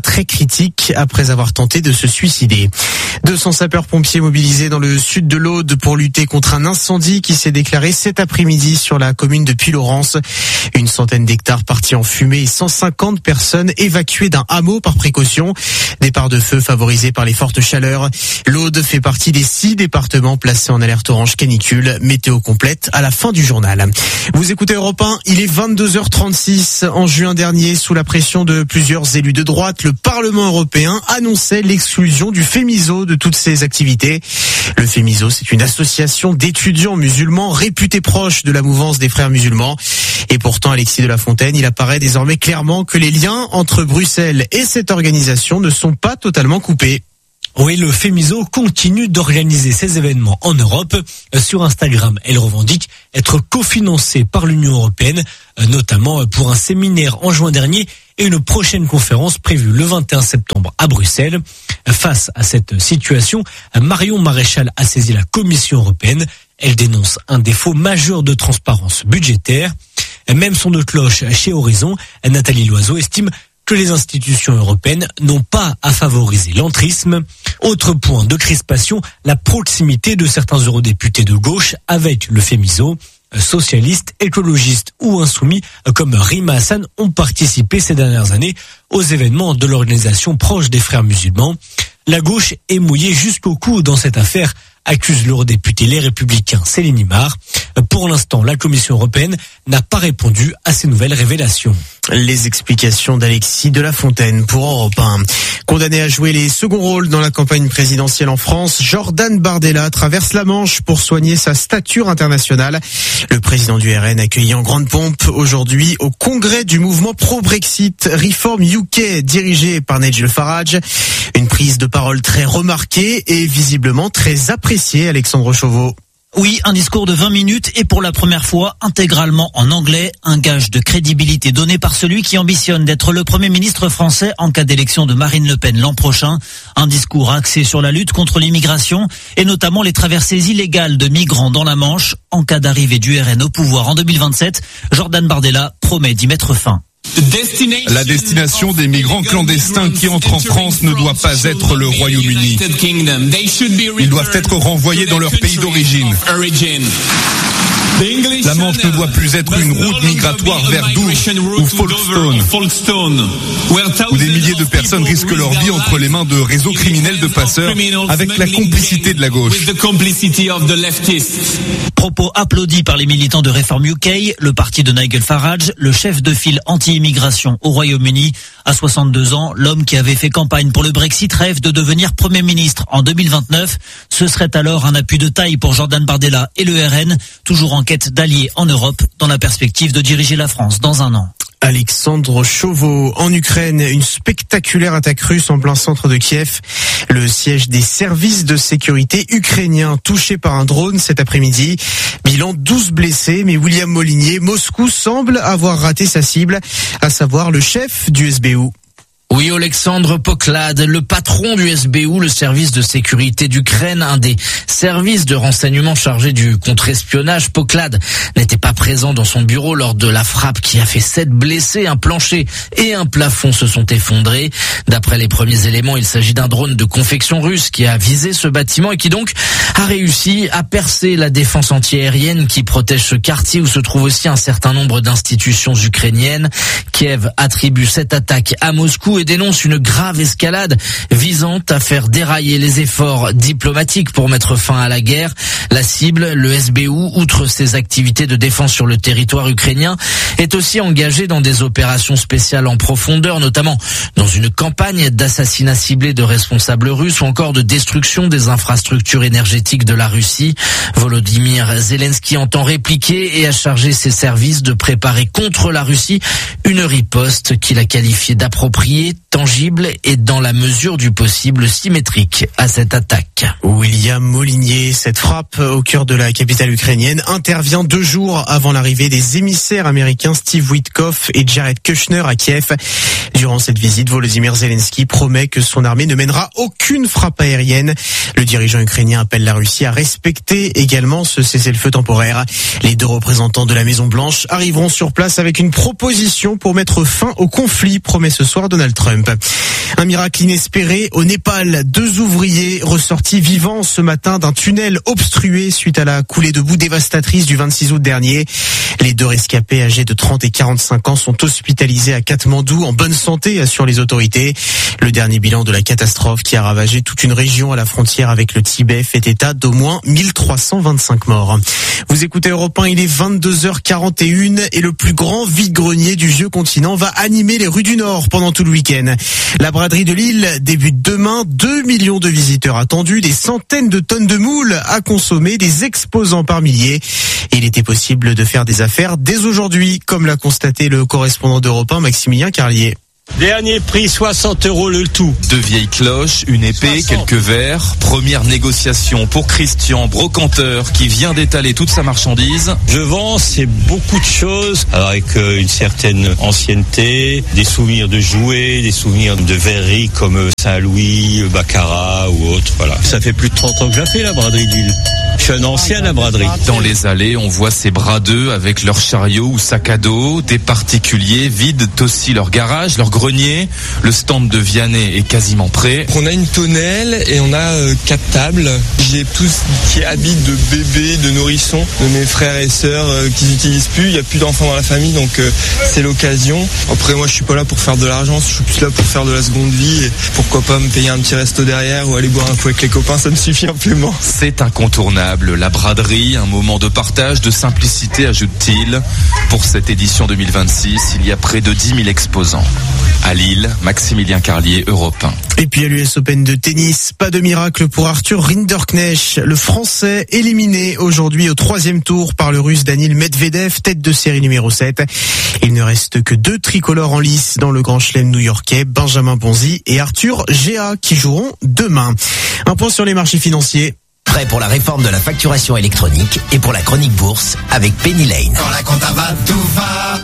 critique après avoir tenté de se suicider. deux cents sapeurs-pompiers mobilisés dans le sud de l'Aude pour lutter contre un incendie qui s'est déclaré cet après-midi sur la commune de Puylaurens. Une centaine d'hectares partis en fumée et cent cinquante personnes évacuées d'un hameau par précaution. Départ de feu favorisé par les fortes chaleurs. L'Aude fait partie des six départements placés en alerte orange canicule. Météo complète à la fin du journal. Vous écoutez Europe un, il est vingt-deux heures trente-six. En juin dernier, sous la pression de plusieurs élus de droite, le Parlement européen annonçait l'exclusion du Fémizo de toutes ses activités. Le Fémizo, c'est une association d'étudiants musulmans réputée proche de la mouvance des frères musulmans. Et pourtant, Alexis de la Fontaine, il apparaît désormais clairement que les liens entre Bruxelles et cette organisation ne sont pas totalement coupés. Oui, le Fémizo continue d'organiser ses événements en Europe. Sur Instagram, elle revendique être cofinancée par l'Union européenne, notamment pour un séminaire en juin dernier et une prochaine conférence prévue le vingt et un septembre à Bruxelles. Face à cette situation, Marion Maréchal a saisi la Commission européenne. Elle dénonce un défaut majeur de transparence budgétaire. Même son de cloche chez Horizon, Nathalie Loiseau estime que les institutions européennes n'ont pas à favoriser l'entrisme. Autre point de crispation, la proximité de certains eurodéputés de gauche avec le Fémizo. Socialistes, écologistes ou insoumis comme Rima Hassan ont participé ces dernières années aux événements de l'organisation proche des frères musulmans. La gauche est mouillée jusqu'au cou dans cette affaire, accuse l'eurodéputé Les Républicains Céline Imard. Pour l'instant, la Commission européenne n'a pas répondu à ces nouvelles révélations. Les explications d'Alexis de la Fontaine pour Europe un. Condamné à jouer les seconds rôles dans la campagne présidentielle en France, Jordan Bardella traverse la Manche pour soigner sa stature internationale. Le président du R N accueilli en grande pompe aujourd'hui au congrès du mouvement pro-Brexit Reform U K dirigé par Nigel Farage. Une prise de parole très remarquée et visiblement très appréciée, Alexandre Chauveau. Oui, un discours de vingt minutes et pour la première fois intégralement en anglais, un gage de crédibilité donné par celui qui ambitionne d'être le Premier ministre français en cas d'élection de Marine Le Pen l'an prochain. Un discours axé sur la lutte contre l'immigration et notamment les traversées illégales de migrants dans la Manche. En cas d'arrivée du R N au pouvoir en deux mille vingt-sept, Jordan Bardella promet d'y mettre fin. La destination des migrants clandestins qui entrent en France ne doit pas être le Royaume-Uni. Ils doivent être renvoyés dans leur pays d'origine. La Manche ne doit plus être une route migratoire vers Douvres ou Folkestone, où des milliers de personnes risquent leur vie entre les mains de réseaux criminels de passeurs avec la complicité de la gauche. Propos applaudis par les militants de Reform U K, le parti de Nigel Farage, le chef de file anti-immigration au Royaume-Uni. À soixante-deux ans, l'homme qui avait fait campagne pour le Brexit rêve de devenir Premier ministre en deux mille vingt-neuf. Ce serait alors un appui de taille pour Jordan Bardella et le R N, toujours en quête d'alliés en Europe, dans la perspective de diriger la France dans un an. Alexandre Chauveau. En Ukraine, une spectaculaire attaque russe en plein centre de Kiev. Le siège des services de sécurité ukrainiens touché par un drone cet après-midi. Bilan douze blessés, mais William Molinier, Moscou semble avoir raté sa cible, à savoir le chef du S B U. Oui, Alexandre Poklad, le patron du S B U, le service de sécurité d'Ukraine, un des services de renseignement chargés du contre-espionnage. Poklad n'était pas présent dans son bureau lors de la frappe qui a fait sept blessés. Un plancher et un plafond se sont effondrés. D'après les premiers éléments, il s'agit d'un drone de confection russe qui a visé ce bâtiment et qui donc a réussi à percer la défense antiaérienne qui protège ce quartier où se trouve aussi un certain nombre d'institutions ukrainiennes. Kiev attribue cette attaque à Moscou et dénonce une grave escalade visant à faire dérailler les efforts diplomatiques pour mettre fin à la guerre. La cible, le S B U, outre ses activités de défense sur le territoire ukrainien, est aussi engagé dans des opérations spéciales en profondeur, notamment dans une campagne d'assassinat ciblé de responsables russes ou encore de destruction des infrastructures énergétiques de la Russie. Volodymyr Zelensky entend répliquer et a chargé ses services de préparer contre la Russie une riposte qu'il a qualifiée d'appropriée, tangible et dans la mesure du possible symétrique à cette attaque. William Molinier, cette frappe au cœur de la capitale ukrainienne intervient deux jours avant l'arrivée des émissaires américains Steve Witkoff et Jared Kushner à Kiev. Durant cette visite, Volodymyr Zelensky promet que son armée ne mènera aucune frappe aérienne. Le dirigeant ukrainien appelle la Russie à respecter également ce cessez-le-feu temporaire. Les deux représentants de la Maison-Blanche arriveront sur place avec une proposition pour mettre fin au conflit, promet ce soir Donald Trump. Trump. Un miracle inespéré au Népal. Deux ouvriers ressortis vivants ce matin d'un tunnel obstrué suite à la coulée de boue dévastatrice du vingt-six août dernier. Les deux rescapés âgés de trente et quarante-cinq ans sont hospitalisés à Katmandou en bonne santé, assurent les autorités. Le dernier bilan de la catastrophe qui a ravagé toute une région à la frontière avec le Tibet fait état d'au moins mille trois cent vingt-cinq morts. Vous écoutez Europe un, il est vingt-deux heures quarante et une et le plus grand vide-grenier du vieux continent va animer les rues du Nord pendant tout le week-end. La braderie de Lille débute demain, deux millions de visiteurs attendus, des centaines de tonnes de moules à consommer, des exposants par milliers. Et il était possible de faire des affaires dès aujourd'hui, comme l'a constaté le correspondant d'Europe un, Maximilien Carlier. Dernier prix, soixante euros le tout. Deux vieilles cloches, une épée, soixante. Quelques verres. Première négociation pour Christian, brocanteur, qui vient d'étaler toute sa marchandise. Je vends, c'est beaucoup de choses, alors avec euh, une certaine ancienneté, des souvenirs de jouets, des souvenirs de verreries comme Saint-Louis, Baccarat ou autre. Voilà. Ça fait plus de trente ans que je la fais, la braderie d'Huile. Je suis un ancien à la braderie. Dans les allées, on voit ces bradeux avec leurs chariots ou sacs à dos. Des particuliers vident aussi leur garage, leur grenier. Le stand de Vianney est quasiment prêt. On a une tonnelle et on a euh, quatre tables. J'ai tout ce qui habite de bébés, de nourrissons, de mes frères et sœurs euh, qui n'utilisent plus. Il n'y a plus d'enfants dans la famille, donc euh, c'est l'occasion. Après, moi, je suis pas là pour faire de l'argent. Je suis plus là pour faire de la seconde vie. Et pourquoi pas me payer un petit resto derrière ou aller boire un coup avec les copains, ça me suffit amplement. C'est incontournable. La braderie, un moment de partage, de simplicité, ajoute-t-il. Pour cette édition deux mille vingt-six, il y a près de dix mille exposants. À Lille, Maximilien Carlier, Europe un. Et puis à l'U S Open de tennis, pas de miracle pour Arthur Rinderknecht. Le Français éliminé aujourd'hui au troisième tour par le Russe Daniil Medvedev, tête de série numéro sept. Il ne reste que deux tricolores en lice dans le Grand Chelem new-yorkais, Benjamin Bonzi et Arthur Géa, qui joueront demain. Un point sur les marchés financiers. Prêt pour la réforme de la facturation électronique et pour la chronique bourse avec Penny Lane. Quand la compta va, tout va.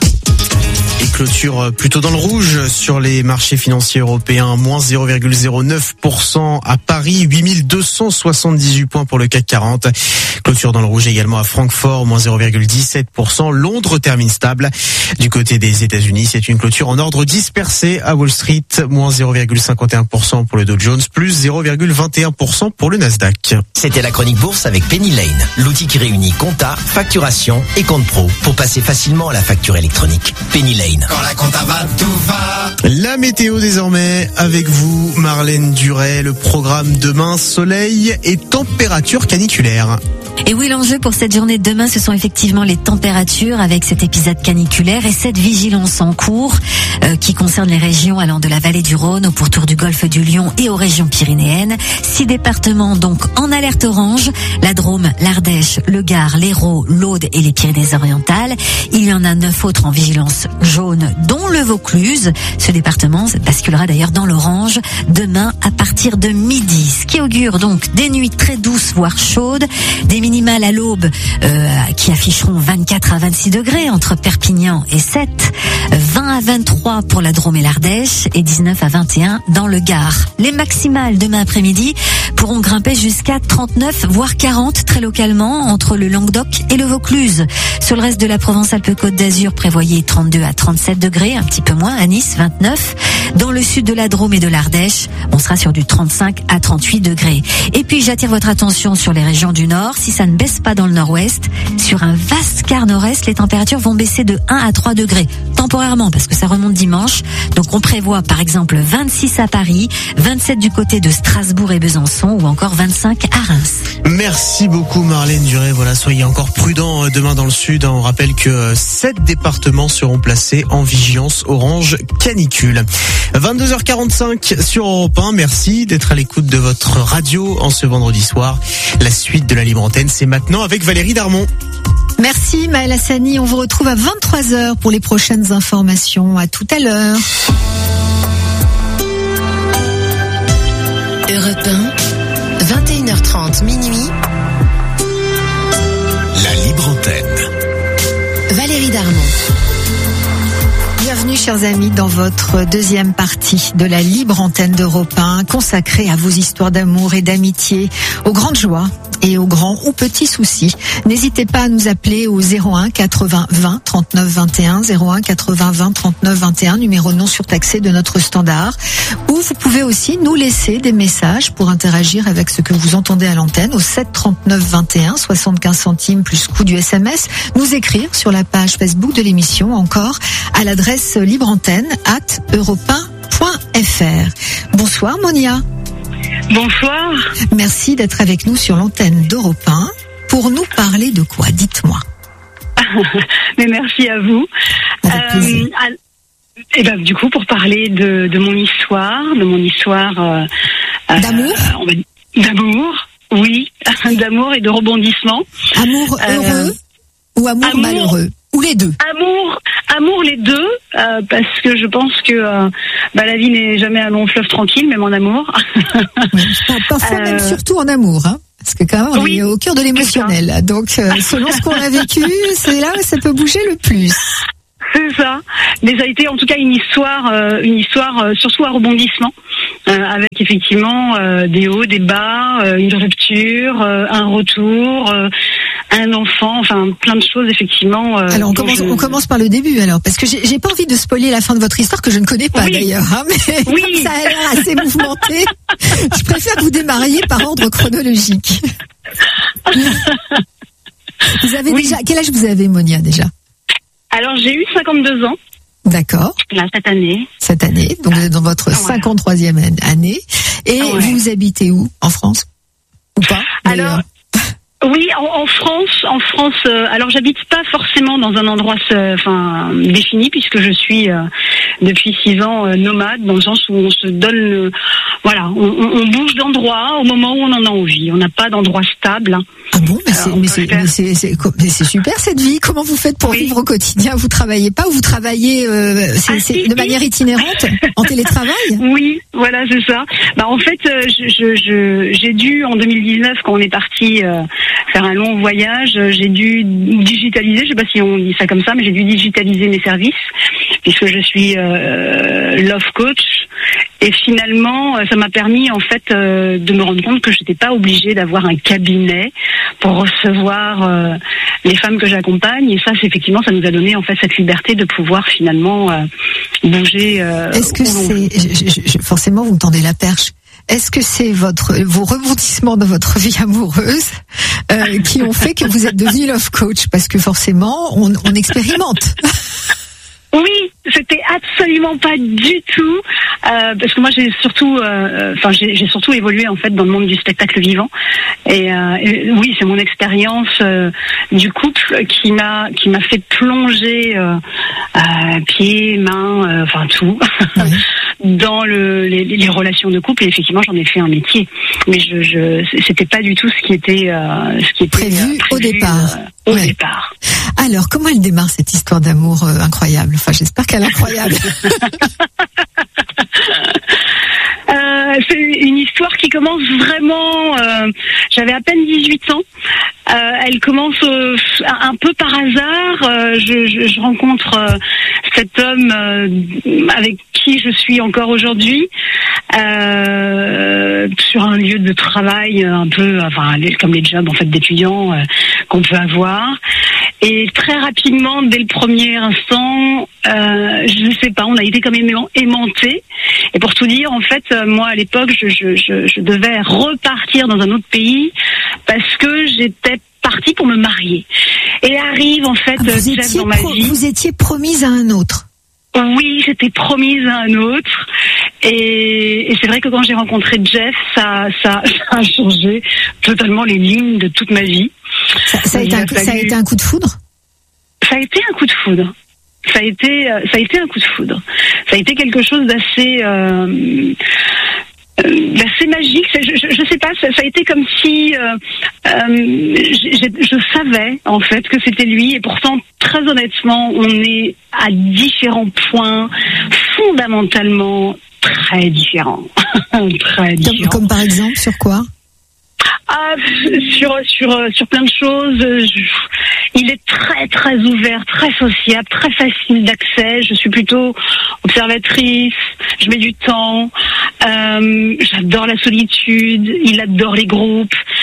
Et clôture plutôt dans le rouge sur les marchés financiers européens, moins zéro virgule zéro neuf pour cent à Paris, huit mille deux cent soixante-dix-huit points pour le C A C quarante. Clôture dans le rouge également à Francfort, moins zéro virgule dix-sept pour cent. Londres termine stable. Du côté des États-Unis, c'est une clôture en ordre dispersé à Wall Street, moins zéro virgule cinquante et un pour cent pour le Dow Jones, plus zéro virgule vingt et un pour cent pour le Nasdaq. C'était la chronique bourse avec Penny Lane, l'outil qui réunit compta, facturation et compte pro pour passer facilement à la facture électronique. Penny Lane. Quand la compta va, tout va. La météo désormais avec vous, Marlène Duret. Le programme demain, soleil et température caniculaire. Et oui, l'enjeu pour cette journée de demain, ce sont effectivement les températures avec cet épisode caniculaire et cette vigilance en cours euh, qui concerne les régions allant de la vallée du Rhône au pourtour du golfe du Lion et aux régions pyrénéennes. Six départements donc en alerte orange, la Drôme, l'Ardèche, le Gard, l'Hérault, l'Aude et les Pyrénées-Orientales. Il y en a neuf autres en vigilance jaune, dont le Vaucluse. Ce département basculera d'ailleurs dans l'orange demain à partir de midi. Ce qui augure donc des nuits très douces, voire chaudes, des minimales à l'aube euh, qui afficheront vingt-quatre à vingt-six degrés entre Perpignan et Sète, vingt à vingt-trois pour la Drôme et l'Ardèche et dix-neuf à vingt et un dans le Gard. Les maximales demain après-midi pourront grimper jusqu'à trente-neuf voire quarante très localement entre le Languedoc et le Vaucluse. Sur le reste de la Provence-Alpes-Côte d'Azur, prévoyez trente-deux à trente-sept degrés, un petit peu moins à Nice, vingt-neuf. Dans le sud de la Drôme et de l'Ardèche, on sera sur du trente-cinq à trente-huit degrés. Et puis j'attire votre attention sur les régions du nord. Si ça ne baisse pas dans le nord-ouest, sur un vaste quart nord-est, les températures vont baisser de un à trois degrés, temporairement parce que ça remonte dimanche. Donc on prévoit par exemple vingt-six à Paris, vingt-sept du côté de Strasbourg et Besançon ou encore vingt-cinq à Reims. Merci beaucoup Marlène Duret. Voilà, soyez encore prudents demain dans le sud. On rappelle que sept départements seront placés en vigilance orange canicule. vingt-deux heures quarante-cinq sur Europe un. Merci d'être à l'écoute de votre radio en ce vendredi soir. La suite de la Libre Antenne, c'est maintenant avec Valérie Darmon. Merci Maëlle Hassani. On vous retrouve à vingt-trois heures pour les prochaines informations. À tout à l'heure. Europe un, vingt et une heures trente minuit. La Libre Antenne. Valérie Darmon. Bienvenue chers amis dans votre deuxième partie de la Libre Antenne d'Europe un consacrée à vos histoires d'amour et d'amitié, aux grandes joies et aux grands ou petits soucis. N'hésitez pas à nous appeler au zéro un quatre-vingts vingt trente-neuf vingt et un, zéro un quatre-vingts vingt trente-neuf vingt et un, numéro non surtaxé de notre standard. Ou vous pouvez aussi nous laisser des messages pour interagir avec ce que vous entendez à l'antenne au sept trente-neuf vingt et un, soixante-quinze centimes plus coût du S M S. Nous écrire sur la page Facebook de l'émission, encore à l'adresse libreantenne arobase europe un point f r. Bonsoir Monia. Bonsoir. Merci d'être avec nous sur l'antenne d'Europe un pour nous parler de quoi? Dites-moi. Mais merci à vous. Euh, et ben du coup pour parler de, de mon histoire, de mon histoire euh, d'amour, euh, d'amour, oui, d'amour et de rebondissement. Amour heureux euh, ou amour, amour malheureux, ou les deux? Amour, amour les deux, euh, parce que je pense que euh, bah, la vie n'est jamais un long fleuve tranquille, même en amour. Oui, parfois euh... même surtout en amour, hein. Parce que quand même, on oui, est au cœur de l'émotionnel. Donc, euh, selon ce qu'on a vécu, c'est là où ça peut bouger le plus. C'est ça. Mais ça a été en tout cas une histoire, euh, une histoire euh, surtout à rebondissement, euh, avec effectivement euh, des hauts, des bas, euh, une rupture, euh, un retour, euh, un enfant, enfin plein de choses effectivement. Euh, alors on commence, je... on commence par le début alors, parce que j'ai, j'ai pas envie de spoiler la fin de votre histoire que je ne connais pas oui. d'ailleurs, hein, mais oui. Comme ça a l'air assez mouvementé, je préfère que vous démarriez par ordre chronologique. Vous avez oui. déjà, quel âge vous avez, Monia, déjà? Alors j'ai eu cinquante-deux ans. D'accord. Là, cette année. Cette année, donc vous êtes dans votre cinquante-troisième année. Et ouais. vous habitez où? En France? Ou pas? Alors, oui, en, en France, en France. Euh, alors, j'habite pas forcément dans un endroit, enfin, défini, puisque je suis euh, depuis six ans euh, nomade, dans le sens où on se donne, le, voilà, on, on bouge d'endroit au moment où on en a envie. On n'a pas d'endroit stable. Hein. Ah bon, mais c'est, mais c'est, mais c'est, c'est, mais c'est super cette vie. Comment vous faites pour oui. vivre au quotidien? Vous travaillez pas ou vous travaillez euh, c'est, ah, c'est si, de si. manière itinérante, en télétravail? Oui, voilà, c'est ça. Bah en fait, euh, je, je, je, j'ai dû en deux mille dix-neuf, quand on est parti euh, faire un long voyage, j'ai dû digitaliser. Je sais pas si on dit ça comme ça, mais j'ai dû digitaliser mes services puisque je suis euh, love coach. Et finalement, ça m'a permis en fait euh, de me rendre compte que je n'étais pas obligée d'avoir un cabinet pour recevoir euh, les femmes que j'accompagne. Et ça, c'est effectivement, ça nous a donné en fait cette liberté de pouvoir finalement euh, bouger. Euh, Est-ce que c'est je, je, forcément vous me tendez la perche? Est-ce que c'est votre vos rebondissements dans votre vie amoureuse euh, qui ont fait que vous êtes devenu love coach? Parce que forcément, on, on expérimente. Oui, c'était absolument pas du tout, euh, parce que moi j'ai surtout, euh, enfin j'ai, j'ai surtout évolué en fait dans le monde du spectacle vivant, et, euh, et oui, c'est mon expérience euh, du couple qui m'a qui m'a fait plonger euh, euh, pieds, mains, euh, enfin tout. Oui. Dans le, les, les relations de couple, et effectivement j'en ai fait un métier, mais je, je c'était pas du tout ce qui était euh, ce qui était prévu, euh, prévu au départ. Euh, au ouais. départ. Alors comment elle démarre cette histoire d'amour euh, incroyable? Enfin j'espère qu'elle est incroyable. euh, c'est une histoire qui commence vraiment. Euh, j'avais à peine dix-huit ans. Euh, elle commence euh, un peu par hasard. Euh, je, je, je rencontre euh, cet homme euh, avec qui je suis encore aujourd'hui euh, sur un lieu de travail un peu, enfin comme les jobs en fait d'étudiants euh, qu'on peut avoir. Et très rapidement, dès le premier instant, euh, je ne sais pas, on a été comme aimantés. Et pour tout dire, en fait, moi à l'époque, je, je, je, je devais repartir dans un autre pays parce que j'étais partie pour me marier. Et arrive en fait ah, vous Jeff dans ma pro- vie. Vous étiez promise à un autre. Oui, j'étais promise à un autre. Et, et c'est vrai que quand j'ai rencontré Jeff, ça, ça, ça a changé totalement les lignes de toute ma vie. Ça, ça, a, été un, fallu... ça a été un coup de foudre? Ça a été un coup de foudre. Ça a été, ça a été un coup de foudre. Ça a été quelque chose d'assez, euh, d'assez magique. Je, je, je sais pas. Ça, ça a été comme si euh, euh, je, je savais en fait que c'était lui. Et pourtant, très honnêtement, on est à différents points fondamentalement très différents. très différents. Comme, comme par exemple sur quoi? Ah, sur sur sur plein de choses. Je, il est très très ouvert, très sociable, très facile d'accès. Je suis plutôt observatrice. Je mets du temps. Euh, j'adore la solitude. Il adore les groupes.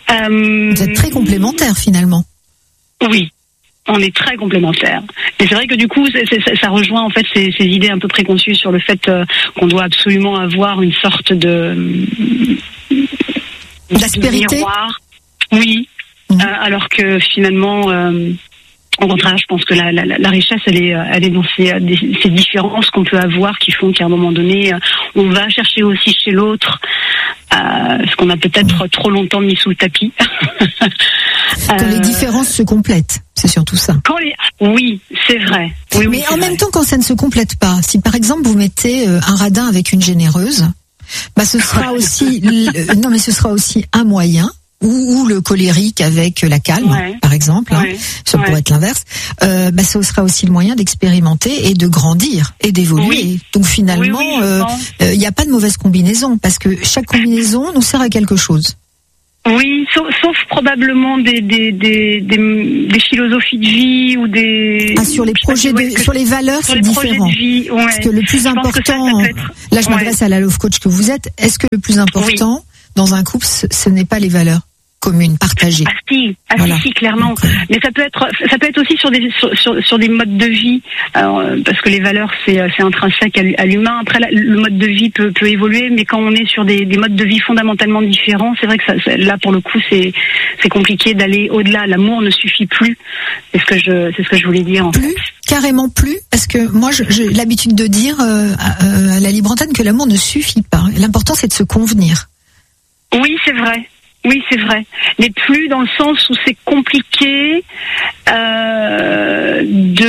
Euh, Vous êtes très complémentaires finalement. Oui. On est très complémentaires. Et c'est vrai que du coup, c'est, c'est, ça rejoint en fait ces, ces idées un peu préconçues sur le fait euh, qu'on doit absolument avoir une sorte de d'aspérité. De miroir. Oui. Mmh. Euh, alors que finalement, euh, au contraire, je pense que la, la, la richesse, elle est, elle est dans ces, ces différences qu'on peut avoir qui font qu'à un moment donné, on va chercher aussi chez l'autre euh, ce qu'on a peut-être trop longtemps mis sous le tapis. Quand les différences se complètent, c'est surtout ça. Quand les... Oui, c'est vrai. Oui, Mais oui, en c'est même vrai. temps, quand ça ne se complète pas, si par exemple vous mettez un radin avec une généreuse, bah ce sera aussi le... non mais ce sera aussi un moyen. Ou, ou le colérique avec la calme, ouais. par exemple, ouais. hein, ça ouais. pourrait être l'inverse, euh, bah, ce sera aussi le moyen d'expérimenter et de grandir et d'évoluer. Oui. Donc finalement, il oui, oui, euh, euh, y a pas de mauvaise combinaison, parce que chaque combinaison nous sert à quelque chose. Oui, sauf, sauf probablement des, des, des, des, des philosophies de vie ou des... Ah, sur les projets, de, sur les valeurs, c'est différent. Vie, ouais. Parce que le plus je important, ça, ça être... là je m'adresse ouais. à la love coach que vous êtes, est-ce que le plus important oui. dans un couple, ce, ce n'est pas les valeurs commune, partagée. Ah si, ah voilà. si, si, clairement. Donc, euh... Mais ça peut être, ça peut être aussi sur des sur sur, sur des modes de vie, alors, parce que les valeurs c'est c'est intrinsèque à l'humain. Après, la, le mode de vie peut peut évoluer, mais quand on est sur des des modes de vie fondamentalement différents, c'est vrai que ça, là pour le coup c'est c'est compliqué d'aller au-delà. L'amour ne suffit plus. C'est ce que je c'est ce que je voulais dire. En plus, fait. Carrément plus, parce que moi j'ai l'habitude de dire euh, à, euh, à la libre antenne que l'amour ne suffit pas. L'important c'est de se convenir. Oui, c'est vrai. Oui, c'est vrai. Mais plus dans le sens où c'est compliqué euh,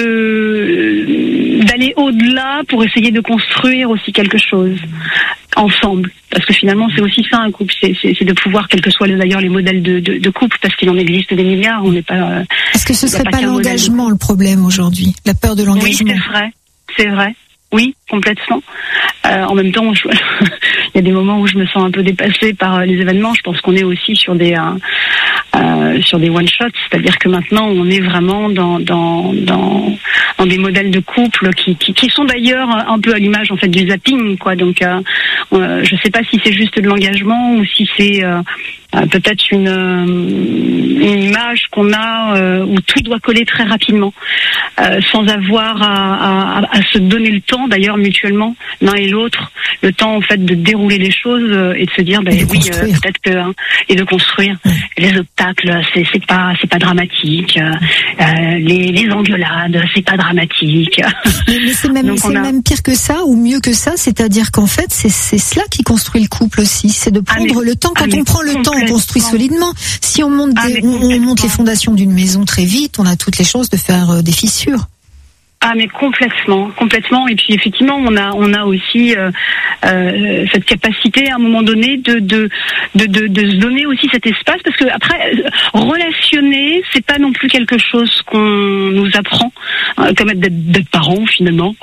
de d'aller au-delà pour essayer de construire aussi quelque chose ensemble. Parce que finalement, c'est aussi ça un couple, c'est, c'est, c'est de pouvoir, quels que soient d'ailleurs les modèles de, de, de couple, parce qu'il en existe des milliards. On n'est pas. Euh, Est-ce que ce serait pas, pas l'engagement le problème aujourd'hui, la peur de l'engagement? Oui, c'est vrai, c'est vrai. Oui, complètement. Euh, en même temps, je... il y a des moments où je me sens un peu dépassée par les événements. Je pense qu'on est aussi sur des euh, euh, sur des one shots, c'est-à-dire que maintenant on est vraiment dans dans dans, dans des modèles de couple qui, qui qui sont d'ailleurs un peu à l'image en fait du zapping, quoi. Donc, euh, euh, je sais pas si c'est juste de l'engagement ou si c'est euh, euh, peut-être une euh, une image qu'on a euh, où tout doit coller très rapidement, euh, sans avoir à, à, à se donner le temps. D'ailleurs mutuellement l'un et l'autre, le temps en fait de dérouler les choses euh, et de se dire ben oui euh, peut-être que hein, et de construire. Mmh. Les obstacles c'est c'est pas c'est pas dramatique, euh, les les engueulades c'est pas dramatique. Mais, mais c'est même c'est a... même pire que ça ou mieux que ça, c'est-à-dire qu'en fait c'est c'est cela qui construit le couple aussi, c'est de prendre ah, mais, le temps. Quand ah, on prend le temps, on construit solidement. Si on monte des, ah, on, on monte les fondations d'une maison très vite, on a toutes les chances de faire euh, des fissures. Ah mais complètement, complètement. Et puis effectivement, on a on a aussi euh, euh, cette capacité à un moment donné de de, de de de se donner aussi cet espace, parce que après relationner, c'est pas non plus quelque chose qu'on nous apprend, euh, comme d'être, d'être parents finalement.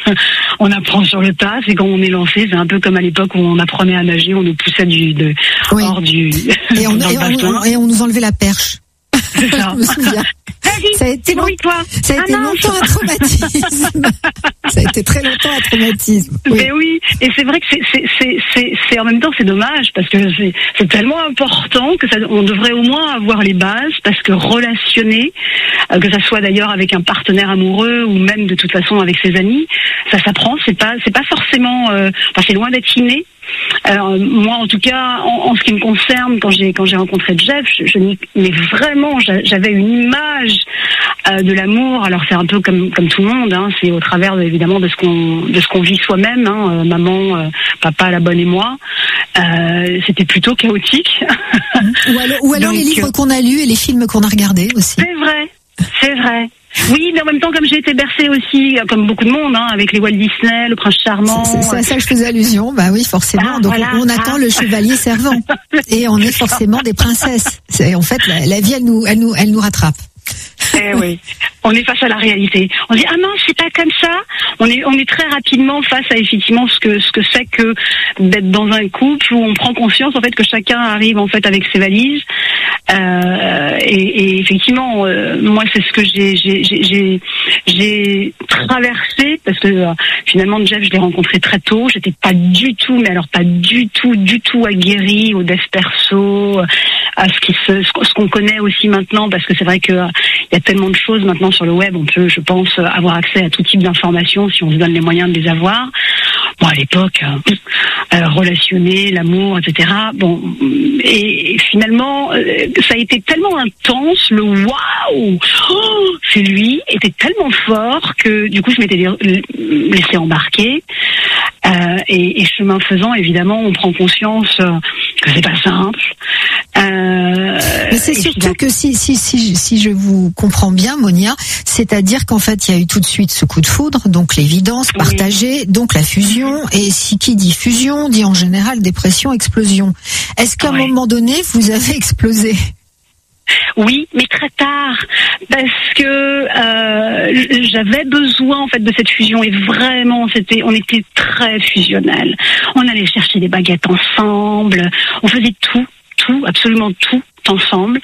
On apprend sur le tas. C'est quand on est lancé, c'est un peu comme à l'époque où on apprenait à nager, on nous poussait du de, oui. hors du et on, et, on, et on nous enlevait la perche. C'est ça. Je me souviens. Ça a été, long... ça a été ah longtemps un traumatisme. Ça a été très longtemps un traumatisme. Oui. Mais oui, et c'est vrai que c'est, c'est, c'est, c'est, c'est en même temps c'est dommage parce que c'est, c'est tellement important que ça, on devrait au moins avoir les bases, parce que relationner, euh, que ça soit d'ailleurs avec un partenaire amoureux ou même de toute façon avec ses amis, ça s'apprend. C'est pas, c'est pas forcément, euh, enfin c'est loin d'être inné. Alors moi en tout cas en, en ce qui me concerne, quand j'ai quand j'ai rencontré Jeff, je, je mais vraiment j'avais une image euh, de l'amour. Alors c'est un peu comme comme tout le monde, hein, c'est au travers évidemment de ce qu'on de ce qu'on vit soi-même, hein, euh, maman, euh, papa, la bonne et moi. Euh, c'était plutôt chaotique. Ou alors, ou alors Donc, les livres qu'on a lus et les films qu'on a regardés aussi. C'est vrai, c'est vrai. Oui, mais en même temps, comme j'ai été bercée aussi, comme beaucoup de monde, hein, avec les Walt Disney, le Prince Charmant. C'est, c'est à ça que je faisais allusion. Bah oui, forcément. Ah, Donc voilà. on, on attend ah. le chevalier servant, et on est forcément des princesses. C'est en fait la, la vie, elle nous, elle nous, elle nous rattrape. Eh oui, on est face à la réalité. On dit ah non, c'est pas comme ça. On est on est très rapidement face à effectivement ce que ce que c'est que d'être dans un couple où on prend conscience en fait que chacun arrive en fait avec ses valises. Euh, et, et effectivement, euh, moi c'est ce que j'ai j'ai j'ai j'ai, j'ai traversé, parce que euh, finalement Jeff je l'ai rencontré très tôt. J'étais pas du tout, mais alors pas du tout du tout aguerrie au dev perso, à ce qui se, ce qu'on connaît aussi maintenant, parce que c'est vrai que euh, il y a tellement de choses maintenant sur le web, on peut, je pense, avoir accès à tout type d'informations si on se donne les moyens de les avoir. Bon, à l'époque, euh, euh, relationner, l'amour, et cetera. Bon, et, et finalement, euh, ça a été tellement intense, le waouh, oh, c'est lui, était tellement fort que du coup, je m'étais laissé embarquer. Euh, et, et chemin faisant, évidemment, on prend conscience euh, que c'est pas simple. Euh, Mais c'est surtout que si, si, si, si je vous comprends bien, Monia, c'est-à-dire qu'en fait, il y a eu tout de suite ce coup de foudre, donc l'évidence partagée, oui. donc la fusion, et si qui dit fusion, dit en général dépression, explosion. Est-ce qu'à oui. un moment donné, vous avez explosé ? Oui, mais très tard, parce que euh, j'avais besoin en fait de cette fusion et vraiment c'était, on était très fusionnels. On allait chercher des baguettes ensemble, on faisait tout, tout, absolument tout ensemble,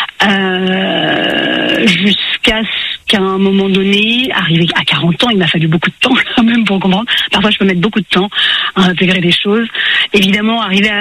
euh, jusqu'à ce qu'à un moment donné, arrivé à quarante ans, il m'a fallu beaucoup de temps quand même pour comprendre. Parfois, je peux mettre beaucoup de temps à intégrer les choses. Évidemment, arrivé à